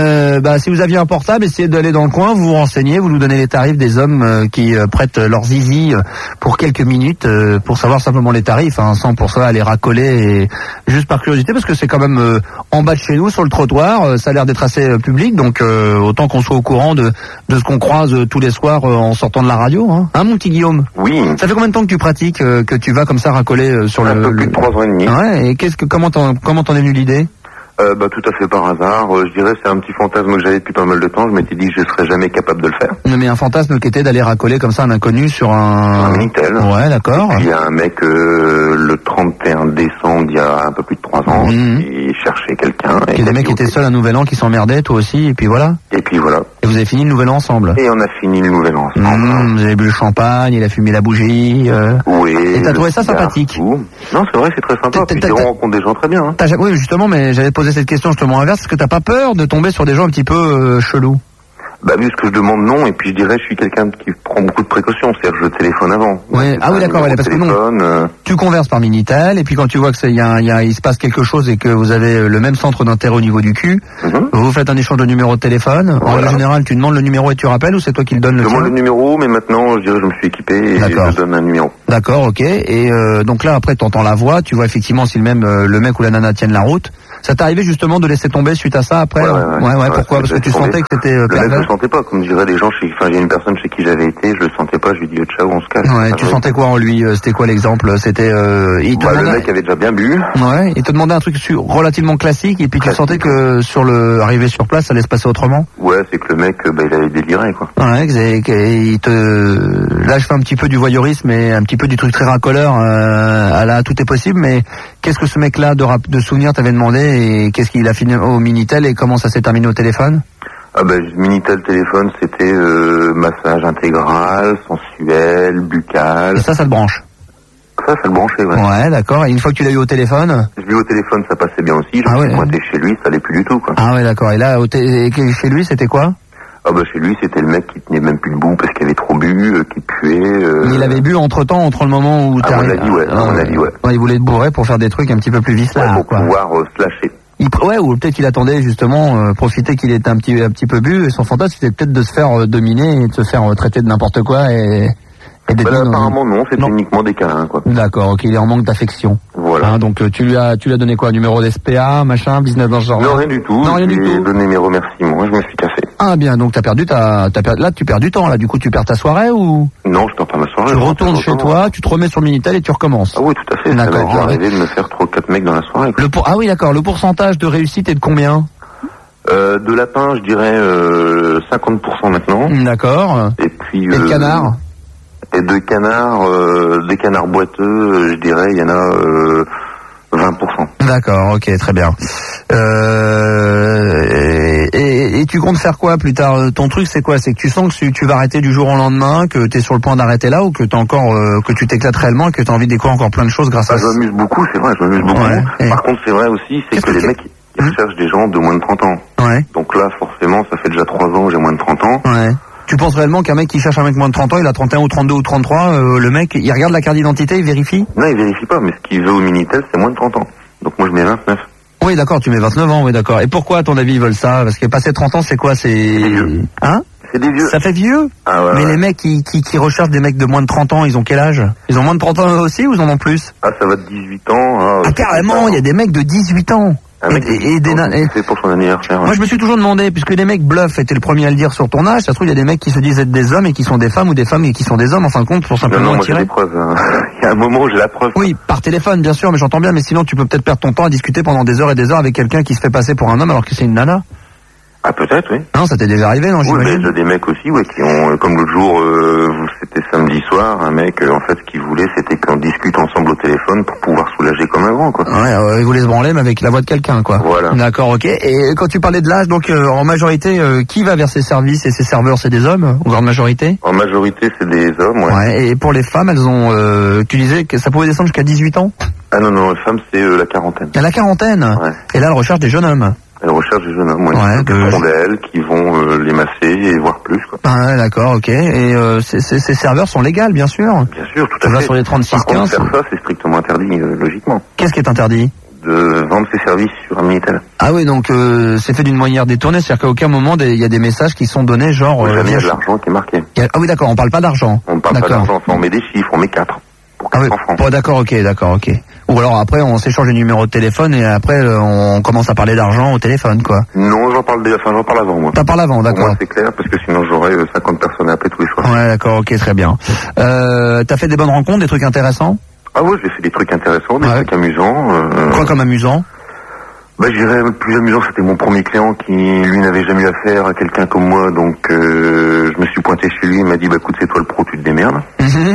S12: si vous aviez un portable, essayez d'aller dans le coin, vous vous renseignez, vous nous donnez les tarifs des hommes qui prêtent leur zizi pour quelques minutes, pour savoir simplement les tarifs, sans pour ça aller racoler, et juste par curiosité, parce que c'est quand même en bas de chez nous, sur le trottoir, ça a l'air d'être assez public, donc autant qu'on soit au courant de ce qu'on croise tous les soirs en sortant de la radio, hein, mon petit Guillaume?
S11: Oui.
S12: Ça fait combien de temps que tu pratiques, que tu vas comme ça racoler sur
S11: un peu plus de 3 ans et demi.
S12: Ouais, et comment t'en es venu l'idée?
S11: Tout à fait par hasard. Je dirais c'est un petit fantasme que j'avais depuis pas mal de temps. Je m'étais dit que je serais jamais capable de le faire.
S12: Mais un fantasme qui était d'aller racoler comme ça un inconnu sur un
S11: Minitel.
S12: Ouais, d'accord.
S11: Il y a un mec le 31 décembre, il y a un peu plus de 3 ans, qui cherchait quelqu'un.
S12: Et les mecs étaient seuls à Nouvel An, qui s'emmerdaient, toi aussi, et puis voilà.
S11: Et puis voilà.
S12: Et vous avez fini le nouvel an ensemble.
S11: Et on a fini le nouvel an ensemble.
S12: Vous avez bu le champagne, il a fumé la bougie.
S11: Oui.
S12: Et t'as trouvé ça sympathique?
S11: Non, c'est vrai, c'est très sympa. Puis on rencontre des gens très bien.
S12: Oui, justement, mais j'allais te poser cette question justement inverse. Est-ce que t'as pas peur de tomber sur des gens un petit peu chelous?
S11: Bah, vu ce que je demande, non. Et puis je dirais, je suis quelqu'un qui prend beaucoup de précautions. C'est-à-dire que je téléphone avant.
S12: Oui. Ah oui, d'accord. Parce que non. Tu converses par Minitel, et puis quand tu vois que il se passe quelque chose et que vous avez le même centre d'intérêt au niveau du cul, vous faites un échange de numéro de téléphone. En règle générale, tu demandes le numéro et tu rappelles, ou c'est toi qui le donnes?
S11: Je demande le numéro, mais maintenant, je dirais, je me suis équipé et je donne un numéro.
S12: D'accord, ok. Et donc là, après, t'entends la voix, tu vois effectivement si le mec ou la nana tiennent la route. Ça t'est arrivé justement de laisser tomber suite à ça après? Ouais, pourquoi? Parce que tu sentais que c'était
S11: pervers? Je le sentais pas, comme diraient les gens, il y a une personne chez qui j'avais été, je le sentais pas, je lui dis ciao, on se casse.
S12: Ouais, tu sentais quoi en lui? C'était quoi l'exemple? C'était
S11: le mec avait déjà bien bu.
S12: Ouais, il te demandait un truc relativement classique, et puis tu sentais que arrivé sur place, ça allait se passer autrement?
S11: Ouais, c'est que le mec, il avait déliré, quoi.
S12: Ouais, là je fais un petit peu du voyeurisme et un petit peu du truc très racoleur, là tout est possible, mais qu'est-ce que ce mec-là de souvenir t'avait demandé, et qu'est-ce qu'il a fini au Minitel, et comment ça s'est terminé au téléphone?
S11: Minitel téléphone, c'était massage intégral, sensuel, buccal.
S12: Et ça te branche?
S11: Ça le branchait, ouais.
S12: Ouais, d'accord. Et une fois que tu l'as eu au téléphone?
S11: Je l'ai eu au téléphone, ça passait bien aussi. Je me suis pointé chez lui, ça allait plus du tout, quoi.
S12: Ah ouais, d'accord. Et là, chez lui, c'était quoi?
S11: Chez lui, c'était le mec qui tenait même plus debout parce qu'il avait trop bu, qui puait.
S12: Il avait bu entre le moment où
S11: à mon avis, ouais.
S12: Il voulait te bourrer pour faire des trucs un petit peu plus vicelard,
S11: pour pouvoir se lâcher.
S12: Ou peut-être qu'il attendait justement profiter qu'il était un petit peu bu, et son fantasme c'était peut-être de se faire dominer et de se faire traiter de n'importe quoi et
S11: apparemment non, c'était uniquement des câlins, quoi.
S12: D'accord, ok, il est en manque d'affection.
S11: Voilà.
S12: Donc tu lui as donné quoi? Numéro d'SPA, machin, business dans ce genre?
S11: Non, rien du tout. Je lui ai donné mes remerciements, je me suis cassé.
S12: Ah bien, donc là tu perds du temps, là, du coup tu perds ta soirée ou?
S11: Non, je perds pas ma soirée.
S12: Tu retournes chez toi, tu te remets sur le Minitel et tu recommences.
S11: Ah oui, tout à fait. Ça m'est déjà arrivé de me faire 3-4 mecs dans la soirée.
S12: Ah oui, d'accord, le pourcentage de réussite est de combien?
S11: De lapin, je dirais 50% maintenant.
S12: D'accord.
S11: Et puis...
S12: Et de canard?
S11: Et de canards, des canards boiteux, je dirais, il y en a 20%.
S12: D'accord, ok, très bien. Et tu comptes faire quoi plus tard? Ton truc, c'est quoi? C'est que tu sens que tu vas arrêter du jour au lendemain, que tu es sur le point d'arrêter là, ou que t'as encore que tu t'éclates réellement et que tu as envie de découvrir encore plein de choses grâce à ça?
S11: Je m'amuse beaucoup, c'est vrai, je m'amuse beaucoup. Ouais. Par contre, c'est vrai aussi, c'est que les mecs, ils recherchent des gens de moins de 30 ans.
S12: Ouais.
S11: Donc là, forcément, ça fait déjà 3 ans que j'ai moins de 30 ans.
S12: Ouais. Tu penses réellement qu'un mec qui cherche un mec moins de 30 ans, il a 31 ou 32 ou 33, le mec, il regarde la carte d'identité, il vérifie?
S11: Non, il vérifie pas, mais ce qu'il veut au Minitel, c'est moins de 30 ans. Donc moi, je mets 29.
S12: Oui, d'accord, tu mets 29 ans, oui, d'accord. Et pourquoi, à ton avis, ils veulent ça? Parce que passer 30 ans, c'est quoi? C'est vieux. Hein?
S11: C'est des vieux.
S12: Ça fait vieux?
S11: Ah ouais.
S12: Mais les mecs qui recherchent des mecs de moins de 30 ans, ils ont quel âge? Ils ont moins de 30 ans aussi, ou ils en ont plus?
S11: Ah, ça va de 18 ans.
S12: Ah, carrément, il y a des mecs de 18 ans.
S11: C'est pour son anniversaire.
S12: Moi, je me suis toujours demandé, puisque les mecs bluffent, et t'es le premier à le dire sur ton âge, ça se trouve, il y a des mecs qui se disent être des hommes et qui sont des femmes, ou des femmes et qui sont des hommes, en fin de compte, pour simplement
S11: moi,
S12: attirer.
S11: J'ai des preuves, hein. Il y a un moment où j'ai la preuve.
S12: Oui, par téléphone, bien sûr, mais j'entends bien, mais sinon, tu peux peut-être perdre ton temps à discuter pendant des heures et des heures avec quelqu'un qui se fait passer pour un homme alors que c'est une nana.
S11: Ah, peut-être, oui.
S12: Non, ça t'est déjà arrivé, non?
S11: Oui, mais il y a des mecs aussi, qui ont, comme l'autre jour, c'était samedi soir, un mec, en fait, ce qu'il voulait, c'était qu'on discute ensemble au téléphone pour pouvoir soulager comme avant, quoi.
S12: Ouais, il voulait se branler, mais avec la voix de quelqu'un, quoi.
S11: Voilà.
S12: D'accord, ok. Et quand tu parlais de l'âge, donc, en majorité, qui va vers ces services et ces serveurs, c'est des hommes, en grande majorité?
S11: En majorité, c'est des hommes, ouais.
S12: Ouais, et pour les femmes, elles ont, tu disais que ça pouvait descendre jusqu'à 18 ans?
S11: Ah non, les femmes, c'est la quarantaine.
S12: La quarantaine? Ouais. Et là, elles recherchent des jeunes hommes.
S11: Elles recherchent des jeunes hommes, qui font d'elles, qui vont les masser et voir plus, quoi.
S12: Ah, d'accord, ok. Et ces serveurs sont légaux, bien sûr?
S11: Bien sûr, tout à fait.
S12: Sur les 36-15.
S11: Par contre, faire ça, c'est strictement interdit, logiquement.
S12: Qu'est-ce qui est interdit?
S11: De vendre ses services sur un Minitel.
S12: Ah oui, donc c'est fait d'une manière détournée, c'est-à-dire qu'à aucun moment il y a des messages qui sont donnés, genre...
S11: jamais il y a de l'argent qui est marqué.
S12: Ah oui, d'accord, on parle pas d'argent.
S11: On parle pas d'argent, on met des chiffres, on met 4. Pour 400 francs.
S12: Oh, d'accord, ok. Ou alors après, on s'échange les numéros de téléphone et après, on commence à parler d'argent au téléphone, quoi.
S11: Non, j'en parle avant, moi.
S12: T'en parles avant, d'accord.
S11: Pour moi, c'est clair, parce que sinon, j'aurais 50 personnes à appeler tous les soirs.
S12: Ouais, d'accord, ok, très bien. T'as fait des bonnes rencontres, des trucs intéressants?
S11: Ah ouais, j'ai fait des trucs intéressants, des trucs amusants.
S12: Quoi comme amusant?
S11: Je dirais, le plus amusant, c'était mon premier client qui, lui, n'avait jamais eu affaire à quelqu'un comme moi, donc je me suis pointé chez lui, il m'a dit, écoute, c'est toi le pro, tu te démerdes.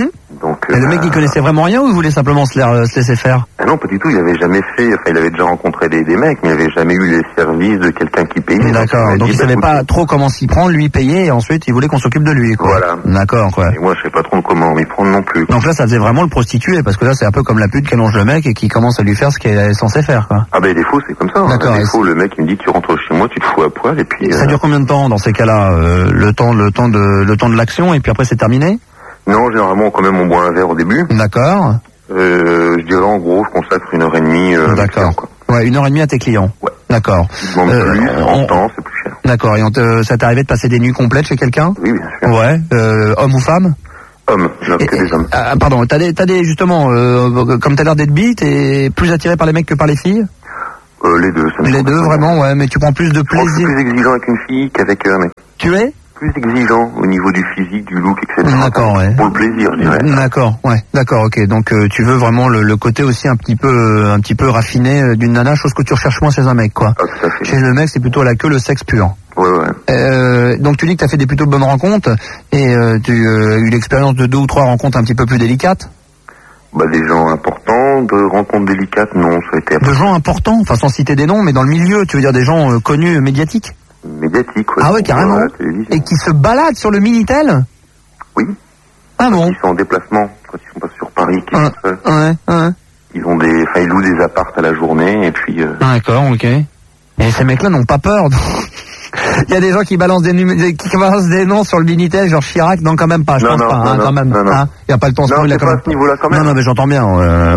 S11: Donc,
S12: Et le mec, il connaissait vraiment rien ou il voulait simplement se laisser faire?
S11: Ah non, pas du tout. Il avait jamais fait. Enfin, il avait déjà rencontré des mecs, mais il avait jamais eu les services de quelqu'un qui payait.
S12: D'accord. Donc il savait pas trop comment s'y prendre, lui payer, et ensuite il voulait qu'on s'occupe de lui, quoi.
S11: Voilà.
S12: D'accord, quoi.
S11: Et moi, je sais pas trop comment m'y prendre non plus.
S12: Donc là, ça faisait vraiment le prostitué, parce que là, c'est un peu comme la pute qui allonge le mec et qui commence à lui faire ce qu'elle est censée faire, quoi.
S11: Ah ben, des fois, c'est comme ça.
S12: D'accord.
S11: Des fois, le mec, il me dit, tu rentres chez moi, tu te fous à poil, et puis.
S12: Ça dure combien de temps dans ces cas-là? Le temps de l'action, et puis après c'est terminé?
S11: Non, généralement, quand même, on boit un verre au début.
S12: D'accord.
S11: Je dirais, en gros, je consacre 1h30.
S12: D'accord. Ouais, 1h30 à tes clients.
S11: Ouais.
S12: D'accord.
S11: Plus, en temps, c'est plus cher.
S12: D'accord. Et ça t'est arrivé de passer des nuits complètes chez quelqu'un?
S11: Oui, bien sûr.
S12: Ouais. Homme ou femme?
S11: Homme, que des hommes.
S12: Pardon, t'as des justement, comme t'as l'air d'être bi, t'es plus attiré par les mecs que par les filles?
S11: Les deux, ça me
S12: Les deux, vraiment, ouais, mais tu prends plus de plaisir.
S11: Je suis plus exigeant avec une fille qu'avec un mec.
S12: Tu es?
S11: Plus exigeant au niveau du physique, du look, etc.
S12: D'accord, ouais.
S11: Pour le plaisir, je dirais.
S12: D'accord, ouais, d'accord, ok. Donc tu veux vraiment le côté aussi un petit peu raffiné d'une nana, chose que tu recherches moins chez un mec, quoi.
S11: Ah, tout à fait.
S12: Chez le mec, c'est plutôt la queue, le sexe pur.
S11: Ouais.
S12: Donc tu dis que tu as fait des plutôt bonnes rencontres et tu as eu l'expérience de 2 ou 3 rencontres un petit peu plus délicates?
S11: Bah, des gens importants, de rencontres délicates, non, ça a été...
S12: De gens importants, enfin sans citer des noms, mais dans le milieu, tu veux dire des gens connus, médiatiques?
S11: Médiatiques, ouais.
S12: Ah ouais, carrément. Et qui se baladent sur le Minitel?
S11: Oui.
S12: Ah bon?
S11: Ils sont en déplacement, quand ils sont pas sur Paris, qui sont seuls.
S12: Ouais.
S11: Ils louent des apparts à la journée, et puis...
S12: D'accord, ok. Et ces mecs-là n'ont pas peur. Il y a des gens qui balancent des noms sur le Minitel, genre Chirac, non quand même pas, je pense pas, quand même. Il n'y a pas le temps,
S11: non,
S12: il a quand même.
S11: À ce niveau-là, quand même.
S12: Non, mais j'entends bien.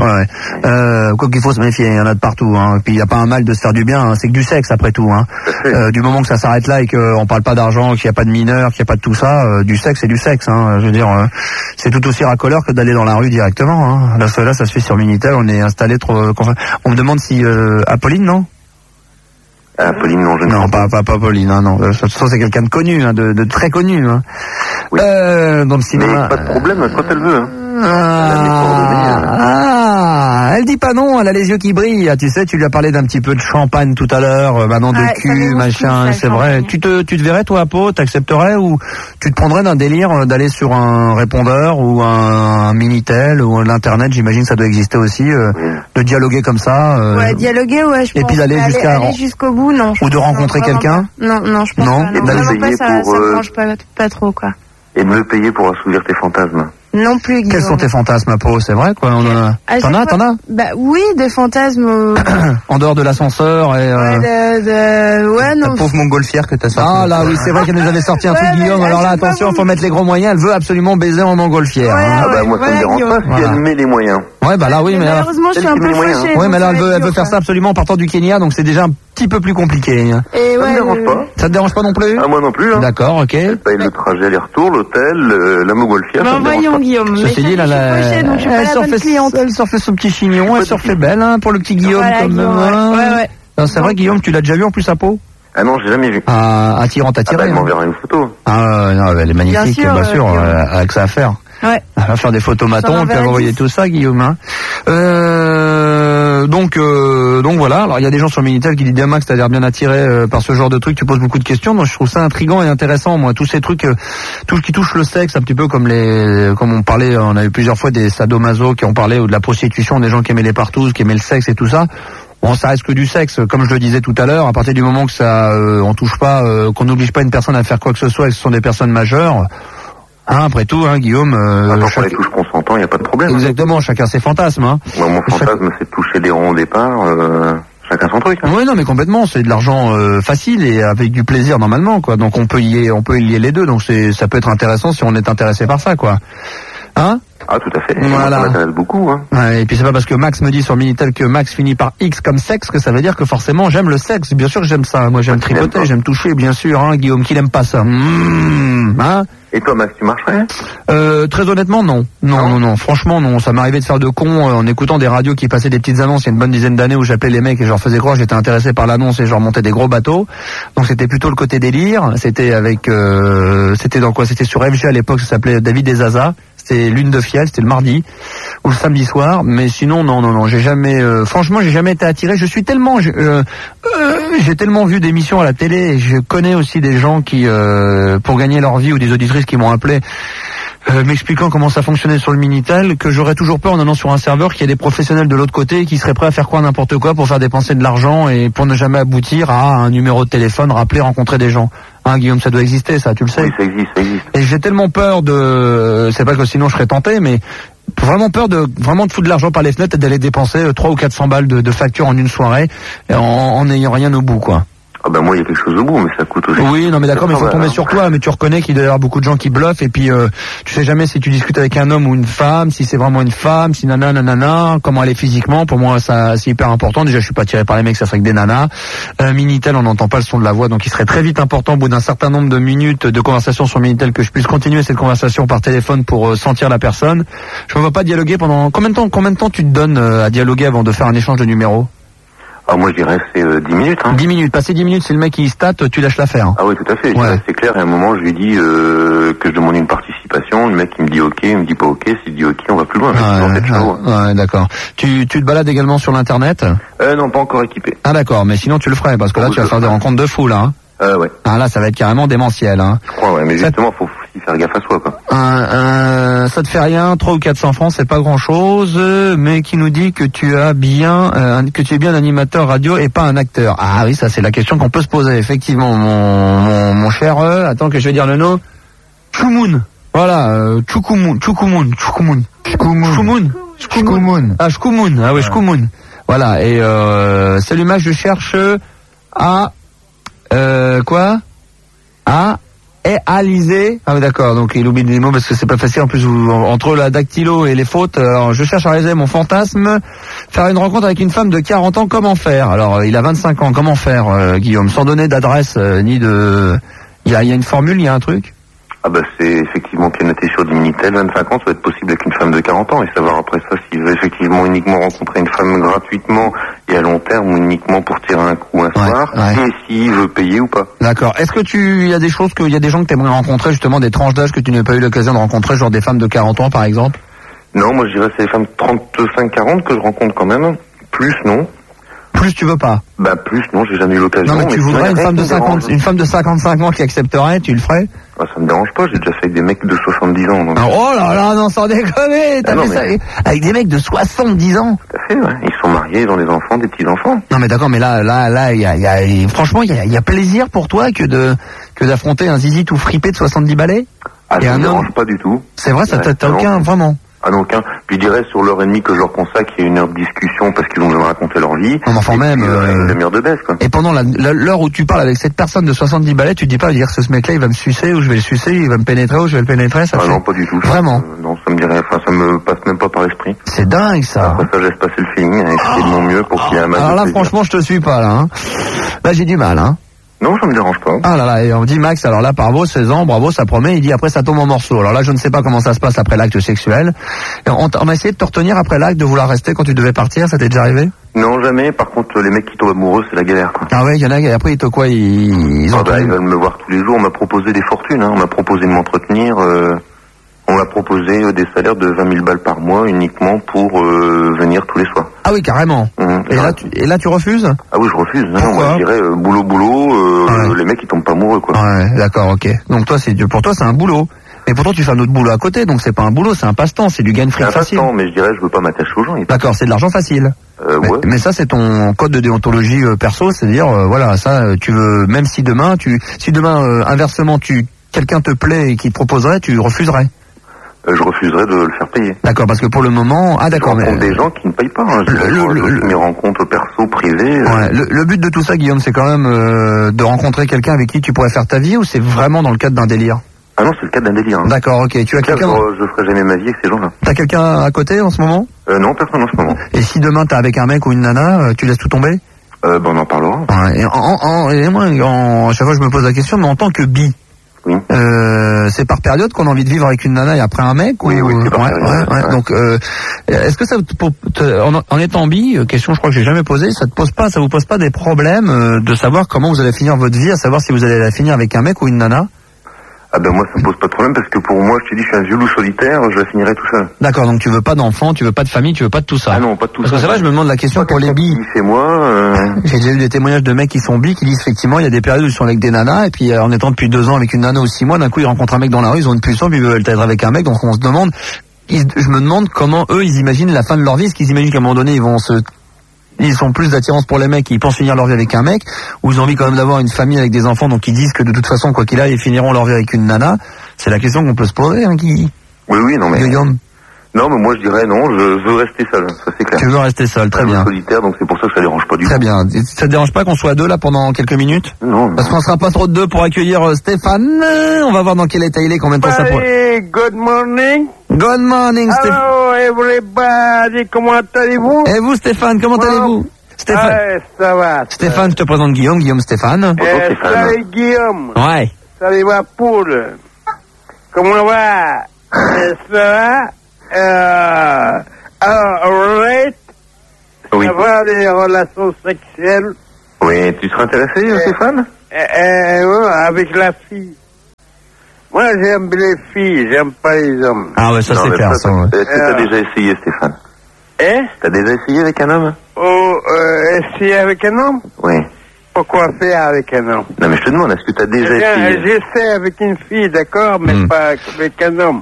S12: Quoi qu'il faut se méfier, il y en a de partout. Hein. Puis il n'y a pas un mal de se faire du bien, hein. C'est que du sexe après tout. Hein. Du moment que ça s'arrête là et qu'on parle pas d'argent, qu'il n'y a pas de mineurs, qu'il n'y a pas de tout ça, du sexe c'est du sexe. Hein. Je veux dire, c'est tout aussi racoleur que d'aller dans la rue directement. Hein. Là, ça se fait sur Minitel. On est installé trop. On me demande si Apolline, non?
S11: Apolline, non, je ne
S12: non, pas Apolline, non. De toute façon, c'est quelqu'un de connu, hein, de très connu. Hein.
S11: Oui.
S12: Dans le cinéma.
S11: Mais pas de problème, quand elle veut. Hein.
S12: Elle dit pas non, elle a les yeux qui brillent. Tu sais, tu lui as parlé d'un petit peu de champagne tout à l'heure, maintenant de cul, machin, c'est vrai. Tu te verrais, toi, Apo, t'accepterais ou tu te prendrais d'un délire d'aller sur un répondeur ou un Minitel ou l'internet, j'imagine ça doit exister aussi, de dialoguer comme ça.
S13: Ouais, dialoguer, ouais, je pense.
S12: Et puis d'aller
S13: jusqu'au bout, non.
S12: Ou de rencontrer quelqu'un.
S13: Non, je pense pas. Non, vraiment pas, ça me mange pas trop, quoi.
S11: Et de me payer pour assouvir tes fantasmes.
S13: Non plus, Guillaume.
S12: Quels sont tes fantasmes, Apo? C'est vrai, quoi. T'en as?
S13: Bah oui, des fantasmes.
S12: En dehors de l'ascenseur et.
S13: Ouais, non.
S12: La pauvre montgolfière que t'as sorti. Ah là, oui, c'est vrai qu'elle nous avait sorti un truc, Guillaume. Alors là, attention, faut mettre les gros moyens. Elle veut absolument baiser en montgolfière.
S11: Moi, ça me dérange pas si elle met les moyens.
S12: Ouais, bah là, oui, mais
S13: malheureusement, je suis un peu fauchée.
S12: Ouais, mais là, elle veut faire ça absolument en partant du Kenya, donc c'est déjà un petit peu plus compliqué.
S13: Et
S11: ça me dérange pas.
S12: Ça te dérange pas non plus?
S11: Ah, moi non plus.
S12: D'accord, ok.
S11: Elle paye le trajet aller-retour, l'hôtel, la montgolfière.
S13: Ben voyons, Guillaume.
S12: Ceci dit, là, elle surfait son petit chignon, elle surfait belle, hein, pour le petit Guillaume.
S13: Ouais.
S12: C'est vrai, Guillaume, tu l'as déjà vu en plus à Pau?
S11: Ah non, j'ai jamais vu.
S12: Attirante.
S11: Elle m'enverra une photo.
S12: Non, elle est magnifique, bien sûr, avec ça à faire.
S13: Ouais.
S12: Elle va faire des photos maton, puis elle va envoyer tout ça, Guillaume. Hein. Donc voilà. Alors il y a des gens sur le Minitel qui disent bien Max, t'as l'air bien attiré par ce genre de trucs. Tu poses beaucoup de questions. Donc je trouve ça intriguant et intéressant. Moi, tous ces trucs, tout ce qui touche le sexe, un petit peu comme on parlait, on a eu plusieurs fois des sadomaso qui ont parlé ou de la prostitution, des gens qui aimaient les partous, qui aimaient le sexe et tout ça. Bon, ça reste que du sexe, comme je le disais tout à l'heure. À partir du moment que ça, on touche pas, qu'on n'oblige pas une personne à faire quoi que ce soit, et que ce sont des personnes majeures. Après tout, Guillaume.
S11: Attends, pour les touches consentant, il n'y a pas de problème.
S12: Exactement, chacun ses fantasmes. Hein.
S11: Moi, mon fantasme, c'est de toucher des ronds au départ. Chacun son truc. Hein.
S12: Oui, non, mais complètement. C'est de l'argent facile et avec du plaisir normalement, quoi. Donc on peut y lier les deux. Donc ça peut être intéressant si on est intéressé par ça, quoi. Hein?
S11: Ah, tout à fait.
S12: Voilà.
S11: Ça m'intéresse beaucoup. Hein.
S12: Ouais, et puis c'est pas parce que Max me dit sur Minitel que Max finit par X comme sexe que ça veut dire que forcément j'aime le sexe. Bien sûr que j'aime ça. Moi j'aime tripoter, j'aime toucher, bien sûr. Guillaume, qui n'aime pas ça?
S11: Et toi, Max, tu marcherais?
S12: Très honnêtement, non. Non. Franchement, non. Ça m'arrivait de faire de con en écoutant des radios qui passaient des petites annonces il y a une bonne dizaine d'années où j'appelais les mecs et je leur faisais croire que j'étais intéressé par l'annonce et je leur montais des gros bateaux. Donc c'était plutôt le côté délire. C'était avec, c'était dans quoi? C'était sur FG à l'époque, ça s'appelait David et Zaza. c'était lune de fiel, c'était le mardi ou le samedi soir, mais sinon non, j'ai jamais, franchement, j'ai jamais été attiré. J'ai tellement vu d'émissions à la télé, et je connais aussi des gens qui, pour gagner leur vie, ou des auditrices qui m'ont appelé, m'expliquant comment ça fonctionnait sur le Minitel, que j'aurais toujours peur en allant sur un serveur qu'il y ait des professionnels de l'autre côté qui seraient prêts à faire n'importe quoi pour faire dépenser de l'argent et pour ne jamais aboutir à un numéro de téléphone, rappeler, rencontrer des gens. Hein, Guillaume, ça doit exister, ça, tu le sais.
S11: Oui, ça existe.
S12: Et j'ai tellement peur c'est pas que sinon je serais tenté, mais vraiment peur de foutre de l'argent par les fenêtres et d'aller dépenser 300 ou 400 balles de facture en une soirée en n'ayant rien au bout, quoi.
S11: Ah ben moi il y a quelque chose au bout, mais ça coûte aussi.
S12: Oui, non mais d'accord, mais il faut tomber sur toi, mais tu reconnais qu'il doit y avoir beaucoup de gens qui bluffent, et puis tu sais jamais si tu discutes avec un homme ou une femme, si c'est vraiment une femme, si nanana, comment elle est physiquement. Pour moi ça c'est hyper important. Déjà je suis pas attiré par les mecs, ça serait que des nanas. Minitel, on n'entend pas le son de la voix, donc il serait très vite important au bout d'un certain nombre de minutes de conversation sur Minitel que je puisse continuer cette conversation par téléphone pour sentir la personne. Je ne veux pas dialoguer pendant combien de temps tu te donnes à dialoguer avant de faire un échange de numéros?
S11: Ah, moi, je dirais c'est 10 minutes. Hein.
S12: 10 minutes. Passer 10 minutes, c'est le mec qui state, tu lâches l'affaire.
S11: Ah oui, tout à fait. Ouais. C'est clair. Et à un moment, je lui dis que je demande une participation. Le mec, il me dit OK, il me dit pas OK. S'il dit OK, on va plus loin.
S12: Ouais, d'accord. Tu te balades également sur l'internet?
S11: Non, pas encore équipé.
S12: Ah d'accord, mais sinon tu le ferais, parce que là, tu vas faire des rencontres de fou, là. Hein.
S11: Ouais.
S12: Ah là, ça va être carrément démentiel, hein.
S11: Je crois, ouais, mais justement, faut aussi faire gaffe à soi, quoi.
S12: Ça te fait rien, 300 ou 400 francs, c'est pas grand chose, mais qui nous dit que tu es bien un animateur radio et pas un acteur. Ah oui, ça c'est la question qu'on peut se poser, effectivement, mon cher, attends que je vais dire le nom. Choumoun. Voilà, Choukoumou. Ah, Choukoumou. Ah oui, Choukoumou. Voilà, et salut Max, je cherche à Alizé. Ah oui, d'accord, donc il oublie des mots parce que c'est pas facile en plus entre la dactylo et les fautes. Alors je cherche à réaliser mon fantasme, faire une rencontre avec une femme de 40 ans, comment faire? Alors il a 25 ans, comment faire, Guillaume, sans donner d'adresse ni de... Il y a une formule, il y a un truc?
S11: Ah bah c'est effectivement qu'il est noté sur du Minitel, 25 ans, ça va être possible avec une femme de 40 ans, et savoir après ça s'il veut effectivement uniquement rencontrer une femme gratuitement et à long terme ou uniquement pour tirer un coup un soir, et s'il veut payer ou pas.
S12: D'accord. Est-ce que il y a des gens que tu aimerais rencontrer, justement des tranches d'âge que tu n'as pas eu l'occasion de rencontrer, genre des femmes de 40 ans par exemple?
S11: Non, moi je dirais c'est les femmes 35-40 que je rencontre quand même, plus non.
S12: Plus tu veux pas?
S11: Bah plus non, j'ai jamais eu l'occasion.
S12: Non mais tu voudrais une femme de 55 ans qui accepterait, tu le ferais?
S11: Ah, ça me dérange pas, j'ai déjà fait avec des mecs de 70 ans. Donc...
S12: Oh là là, non, sans déconner, t'as fait ça avec des mecs de 70 ans?
S11: Tout à fait, ouais. Ils sont mariés, ils ont des enfants, des petits-enfants.
S12: Non mais d'accord, mais là, franchement, il y a plaisir pour toi que d'affronter un zizi tout fripé de 70 balais?
S11: Ah, ça me dérange pas du tout.
S12: C'est vrai, ça t'as aucun, vraiment?
S11: Ah non, aucun. Puis je dirais sur l'heure et demie que je leur consacre, il y a une heure de discussion parce qu'ils ont besoin de raconter leur vie.
S12: Enfin même
S11: une demi-heure de baisse, quoi.
S12: Et pendant l'heure où tu parles avec cette personne de 70 balais, tu te dis pas dire que ce mec-là il va me sucer ou je vais le sucer, il va me pénétrer ou je vais le pénétrer, ça?
S11: Ah non, pas du tout.
S12: Vraiment?
S11: Non, ça me dirait, ça me passe même pas par l'esprit.
S12: C'est dingue ça.
S11: Après ça, je laisse passer le feeling et essayer de mon mieux pour qu'il y ait un match.
S12: Alors là, franchement, je te suis pas là. Hein. Là, j'ai du mal. Hein.
S11: Non, ça me dérange pas.
S12: Ah là là, et on dit Max, alors là, bravo, 16 ans, bravo, ça promet, il dit après ça tombe en morceaux. Alors là, je ne sais pas comment ça se passe après l'acte sexuel. Et on a essayé de te retenir après l'acte, de vouloir rester quand tu devais partir, ça t'est déjà arrivé?
S11: Non, jamais. Par contre, les mecs qui tombent amoureux, c'est la galère, quoi.
S12: Ah ouais, il y en a, et après, ils
S11: veulent me voir tous les jours, on m'a proposé des fortunes, hein. On m'a proposé de m'entretenir, on m'a proposé des salaires de 20 000 balles par mois uniquement pour venir tous les soirs.
S12: Ah oui, carrément. Et là, tu refuses?
S11: Ah oui, je refuse. Non, moi, je dirais boulot, les mecs ils tombent pas amoureux, quoi.
S12: Ouais, d'accord, ok. Donc pour toi, c'est un boulot. Mais pourtant, tu fais un autre boulot à côté, donc c'est pas un boulot, c'est un passe-temps, c'est du gain de fric facile.
S11: C'est un passe-temps, mais je dirais, je veux pas m'attacher aux gens.
S12: D'accord, c'est de l'argent facile.
S11: Ouais.
S12: Mais ça, c'est ton code de déontologie perso, c'est-à-dire, voilà, ça, tu veux, même si demain, inversement, quelqu'un te plaît et qui te proposerait, tu refuserais.
S11: Je refuserais de le faire payer.
S12: D'accord, parce que pour le moment... Ah d'accord,
S11: je rencontre des gens qui ne payent pas. Hein. Mes rencontres perso, privées...
S12: Ouais, le but de tout ça, Guillaume, c'est quand même de rencontrer quelqu'un avec qui tu pourrais faire ta vie, ou c'est vraiment dans le cadre d'un délire?
S11: Ah non, c'est le cadre d'un délire. Hein.
S12: D'accord, ok. Tu as quelqu'un...
S11: Je ferai jamais ma vie avec ces gens-là.
S12: T'as quelqu'un à côté en ce moment?
S11: Non, personne en ce moment.
S12: Et si demain t'es avec un mec ou une nana, tu laisses tout tomber?
S11: On en parlera.
S12: Ouais, et moi, à chaque fois je me pose la question, mais en tant que bi, oui. C'est par période qu'on a envie de vivre avec une nana et après un mec?
S11: Oui, c'est par période.
S12: Ouais. Donc, est-ce que ça, en étant bi, question je crois que j'ai jamais posée, ça vous pose pas des problèmes de savoir comment vous allez finir votre vie, à savoir si vous allez la finir avec un mec ou une nana?
S11: Ah ben moi ça me pose pas de problème parce que pour moi je t'ai dit je suis un vieux loup solitaire, je la finirai tout seul.
S12: D'accord, donc tu veux pas d'enfants, tu veux pas de famille, tu veux pas de tout ça.
S11: Ah non, pas de tout
S12: parce
S11: ça.
S12: Parce que c'est vrai, je me demande la question pour les billes.
S11: C'est moi.
S12: J'ai déjà eu des témoignages de mecs qui sont billes qui disent effectivement il y a des périodes où ils sont avec des nanas et puis en étant depuis 2 ans avec une nana ou 6 mois, d'un coup ils rencontrent un mec dans la rue, ils ont une pulsion puis ils veulent être avec un mec, donc on se demande, je me demande comment eux ils imaginent la fin de leur vie, est-ce qu'ils imaginent qu'à un moment donné ils sont plus d'attirance pour les mecs, ils pensent finir leur vie avec un mec, ou ils ont envie quand même d'avoir une famille avec des enfants, donc ils disent que de toute façon, quoi qu'il aille, ils finiront leur vie avec une nana. C'est la question qu'on peut se poser, hein, qui...
S11: Oui, non mais... Non, mais moi je dirais non, je veux rester seul, ça c'est clair.
S12: Tu veux rester seul, très bien.
S11: Solitaire, donc c'est pour ça que ça dérange pas du tout.
S12: Très bien. Ça te dérange pas qu'on soit à 2 là pendant quelques minutes?
S11: Non.
S12: Parce qu'on sera pas trop de 2 pour accueillir Stéphane. On va voir dans quel état il est, combien de temps ça prend.
S14: Good morning.
S12: Good morning, Stéphane.
S14: Hello everybody, comment allez-vous?
S12: Et vous Stéphane, comment allez-vous? Stéphane.
S14: Ça va.
S12: Stéphane, je te présente Guillaume Stéphane.
S14: Salut Guillaume.
S12: Ouais.
S14: Salut ma poule. Comment va? Ça va? Alright.
S11: Oui.
S14: Ça va les relations sexuelles?
S11: Oui, tu seras intéressé, Stéphane?
S14: Ouais, avec la fille. Moi j'aime les filles, j'aime pas les hommes.
S12: Ah ouais, ça c'est clair. Ça, ouais.
S11: Est-ce que t'as déjà essayé, Stéphane? T'as déjà essayé avec un homme?
S14: Essayer avec un homme?
S11: Oui.
S14: Pourquoi faire avec un homme?
S11: Non mais je te demande, est-ce que t'as déjà essayé?
S14: J'essaie avec une fille, d'accord, mais pas avec un homme.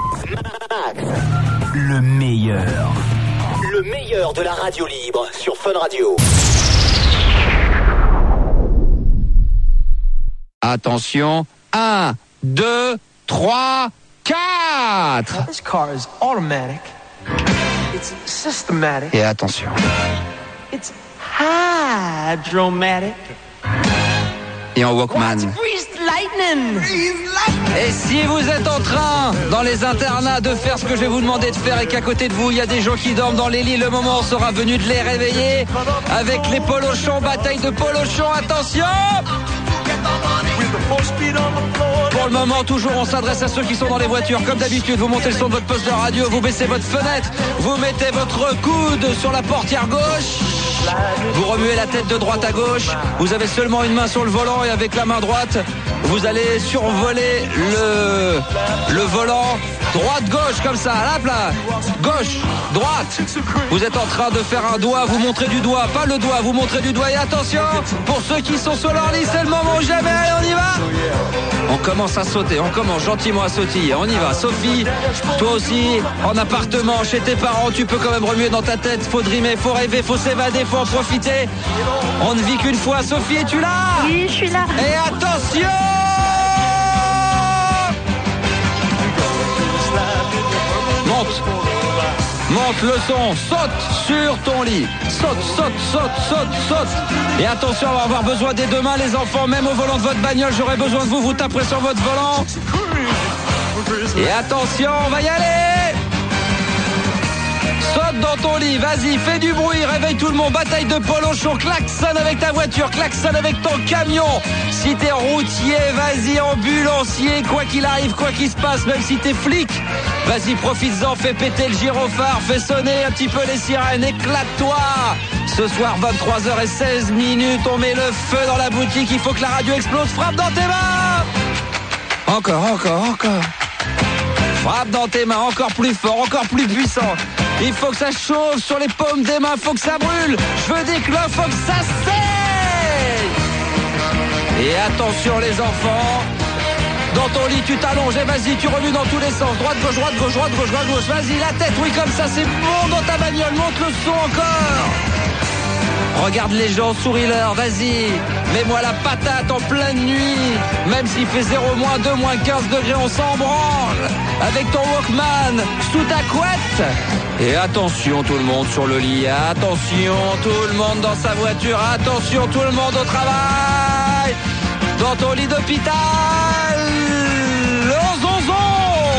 S15: Le meilleur de la radio libre sur Fun Radio.
S1: Attention, 1, 2, 3, 4.
S16: This car is automatic. It's systematic.
S1: Et attention.
S16: It's hydromatic.
S1: Et en Walkman.
S16: Et
S1: si vous êtes en train, dans les internats, de faire ce que je vais vous demander de faire et qu'à côté de vous, il y a des gens qui dorment dans les lits, le moment sera venu de les réveiller avec les polochons, bataille de polochons, attention! Pour le moment, toujours, on s'adresse à ceux qui sont dans les voitures. Comme d'habitude, vous montez le son de votre poste de radio, vous baissez votre fenêtre, vous mettez votre coude sur la portière gauche, vous remuez la tête de droite à gauche, vous avez seulement une main sur le volant et avec la main droite, vous allez survoler le volant droite-gauche comme ça, là, gauche, droite. Vous êtes en train de faire un doigt, vous montrez du doigt, pas le doigt, vous montrez du doigt et attention, pour ceux qui sont sur leur lit, c'est le moment où jamais, allez, on y va. On commence à sauter, on commence gentiment à sautiller, on y va. Sophie, toi aussi, en appartement, chez tes parents, tu peux quand même remuer dans ta tête, faut dreamer, faut rêver, faut s'évader, faut en profiter. On ne vit qu'une fois. Sophie, es-tu là?
S4: Oui, je suis là.
S1: Et attention! Monte le son, saute sur ton lit. Saute. Et attention, on va avoir besoin des 2 mains, les enfants, même au volant de votre bagnole, j'aurai besoin de vous, vous taperez sur votre volant. Et attention, on va y aller. Saute dans ton lit, vas-y, fais du bruit, réveille tout le monde, bataille de polochon, klaxonne avec ta voiture, klaxonne avec ton camion. Si t'es routier, vas-y, ambulancier, quoi qu'il arrive, quoi qu'il se passe, même si t'es flic, vas-y, profites-en, fais péter le gyrophare, fais sonner un petit peu les sirènes, éclate-toi. Ce soir, 23h16, on met le feu dans la boutique, il faut que la radio explose, frappe dans tes mains. Encore. Frappe dans tes mains, encore plus fort, encore plus puissant. Il faut que ça chauffe sur les paumes des mains, faut que ça brûle. Je veux des cloches, faut que ça saigne. Et attention les enfants. Dans ton lit, tu t'allonges et vas-y, tu remues dans tous les sens. Droite, gauche. Vas-y, la tête, oui, comme ça, c'est bon dans ta bagnole. Monte le son encore. Regarde les gens, souris-leur, vas-y. Mets-moi la patate en pleine nuit. Même s'il fait 0, -2, -15 degrés, on s'en branle. Avec ton Walkman sous ta couette. Et attention tout le monde sur le lit. Attention tout le monde dans sa voiture. Attention tout le monde au travail. Dans ton lit d'hôpital.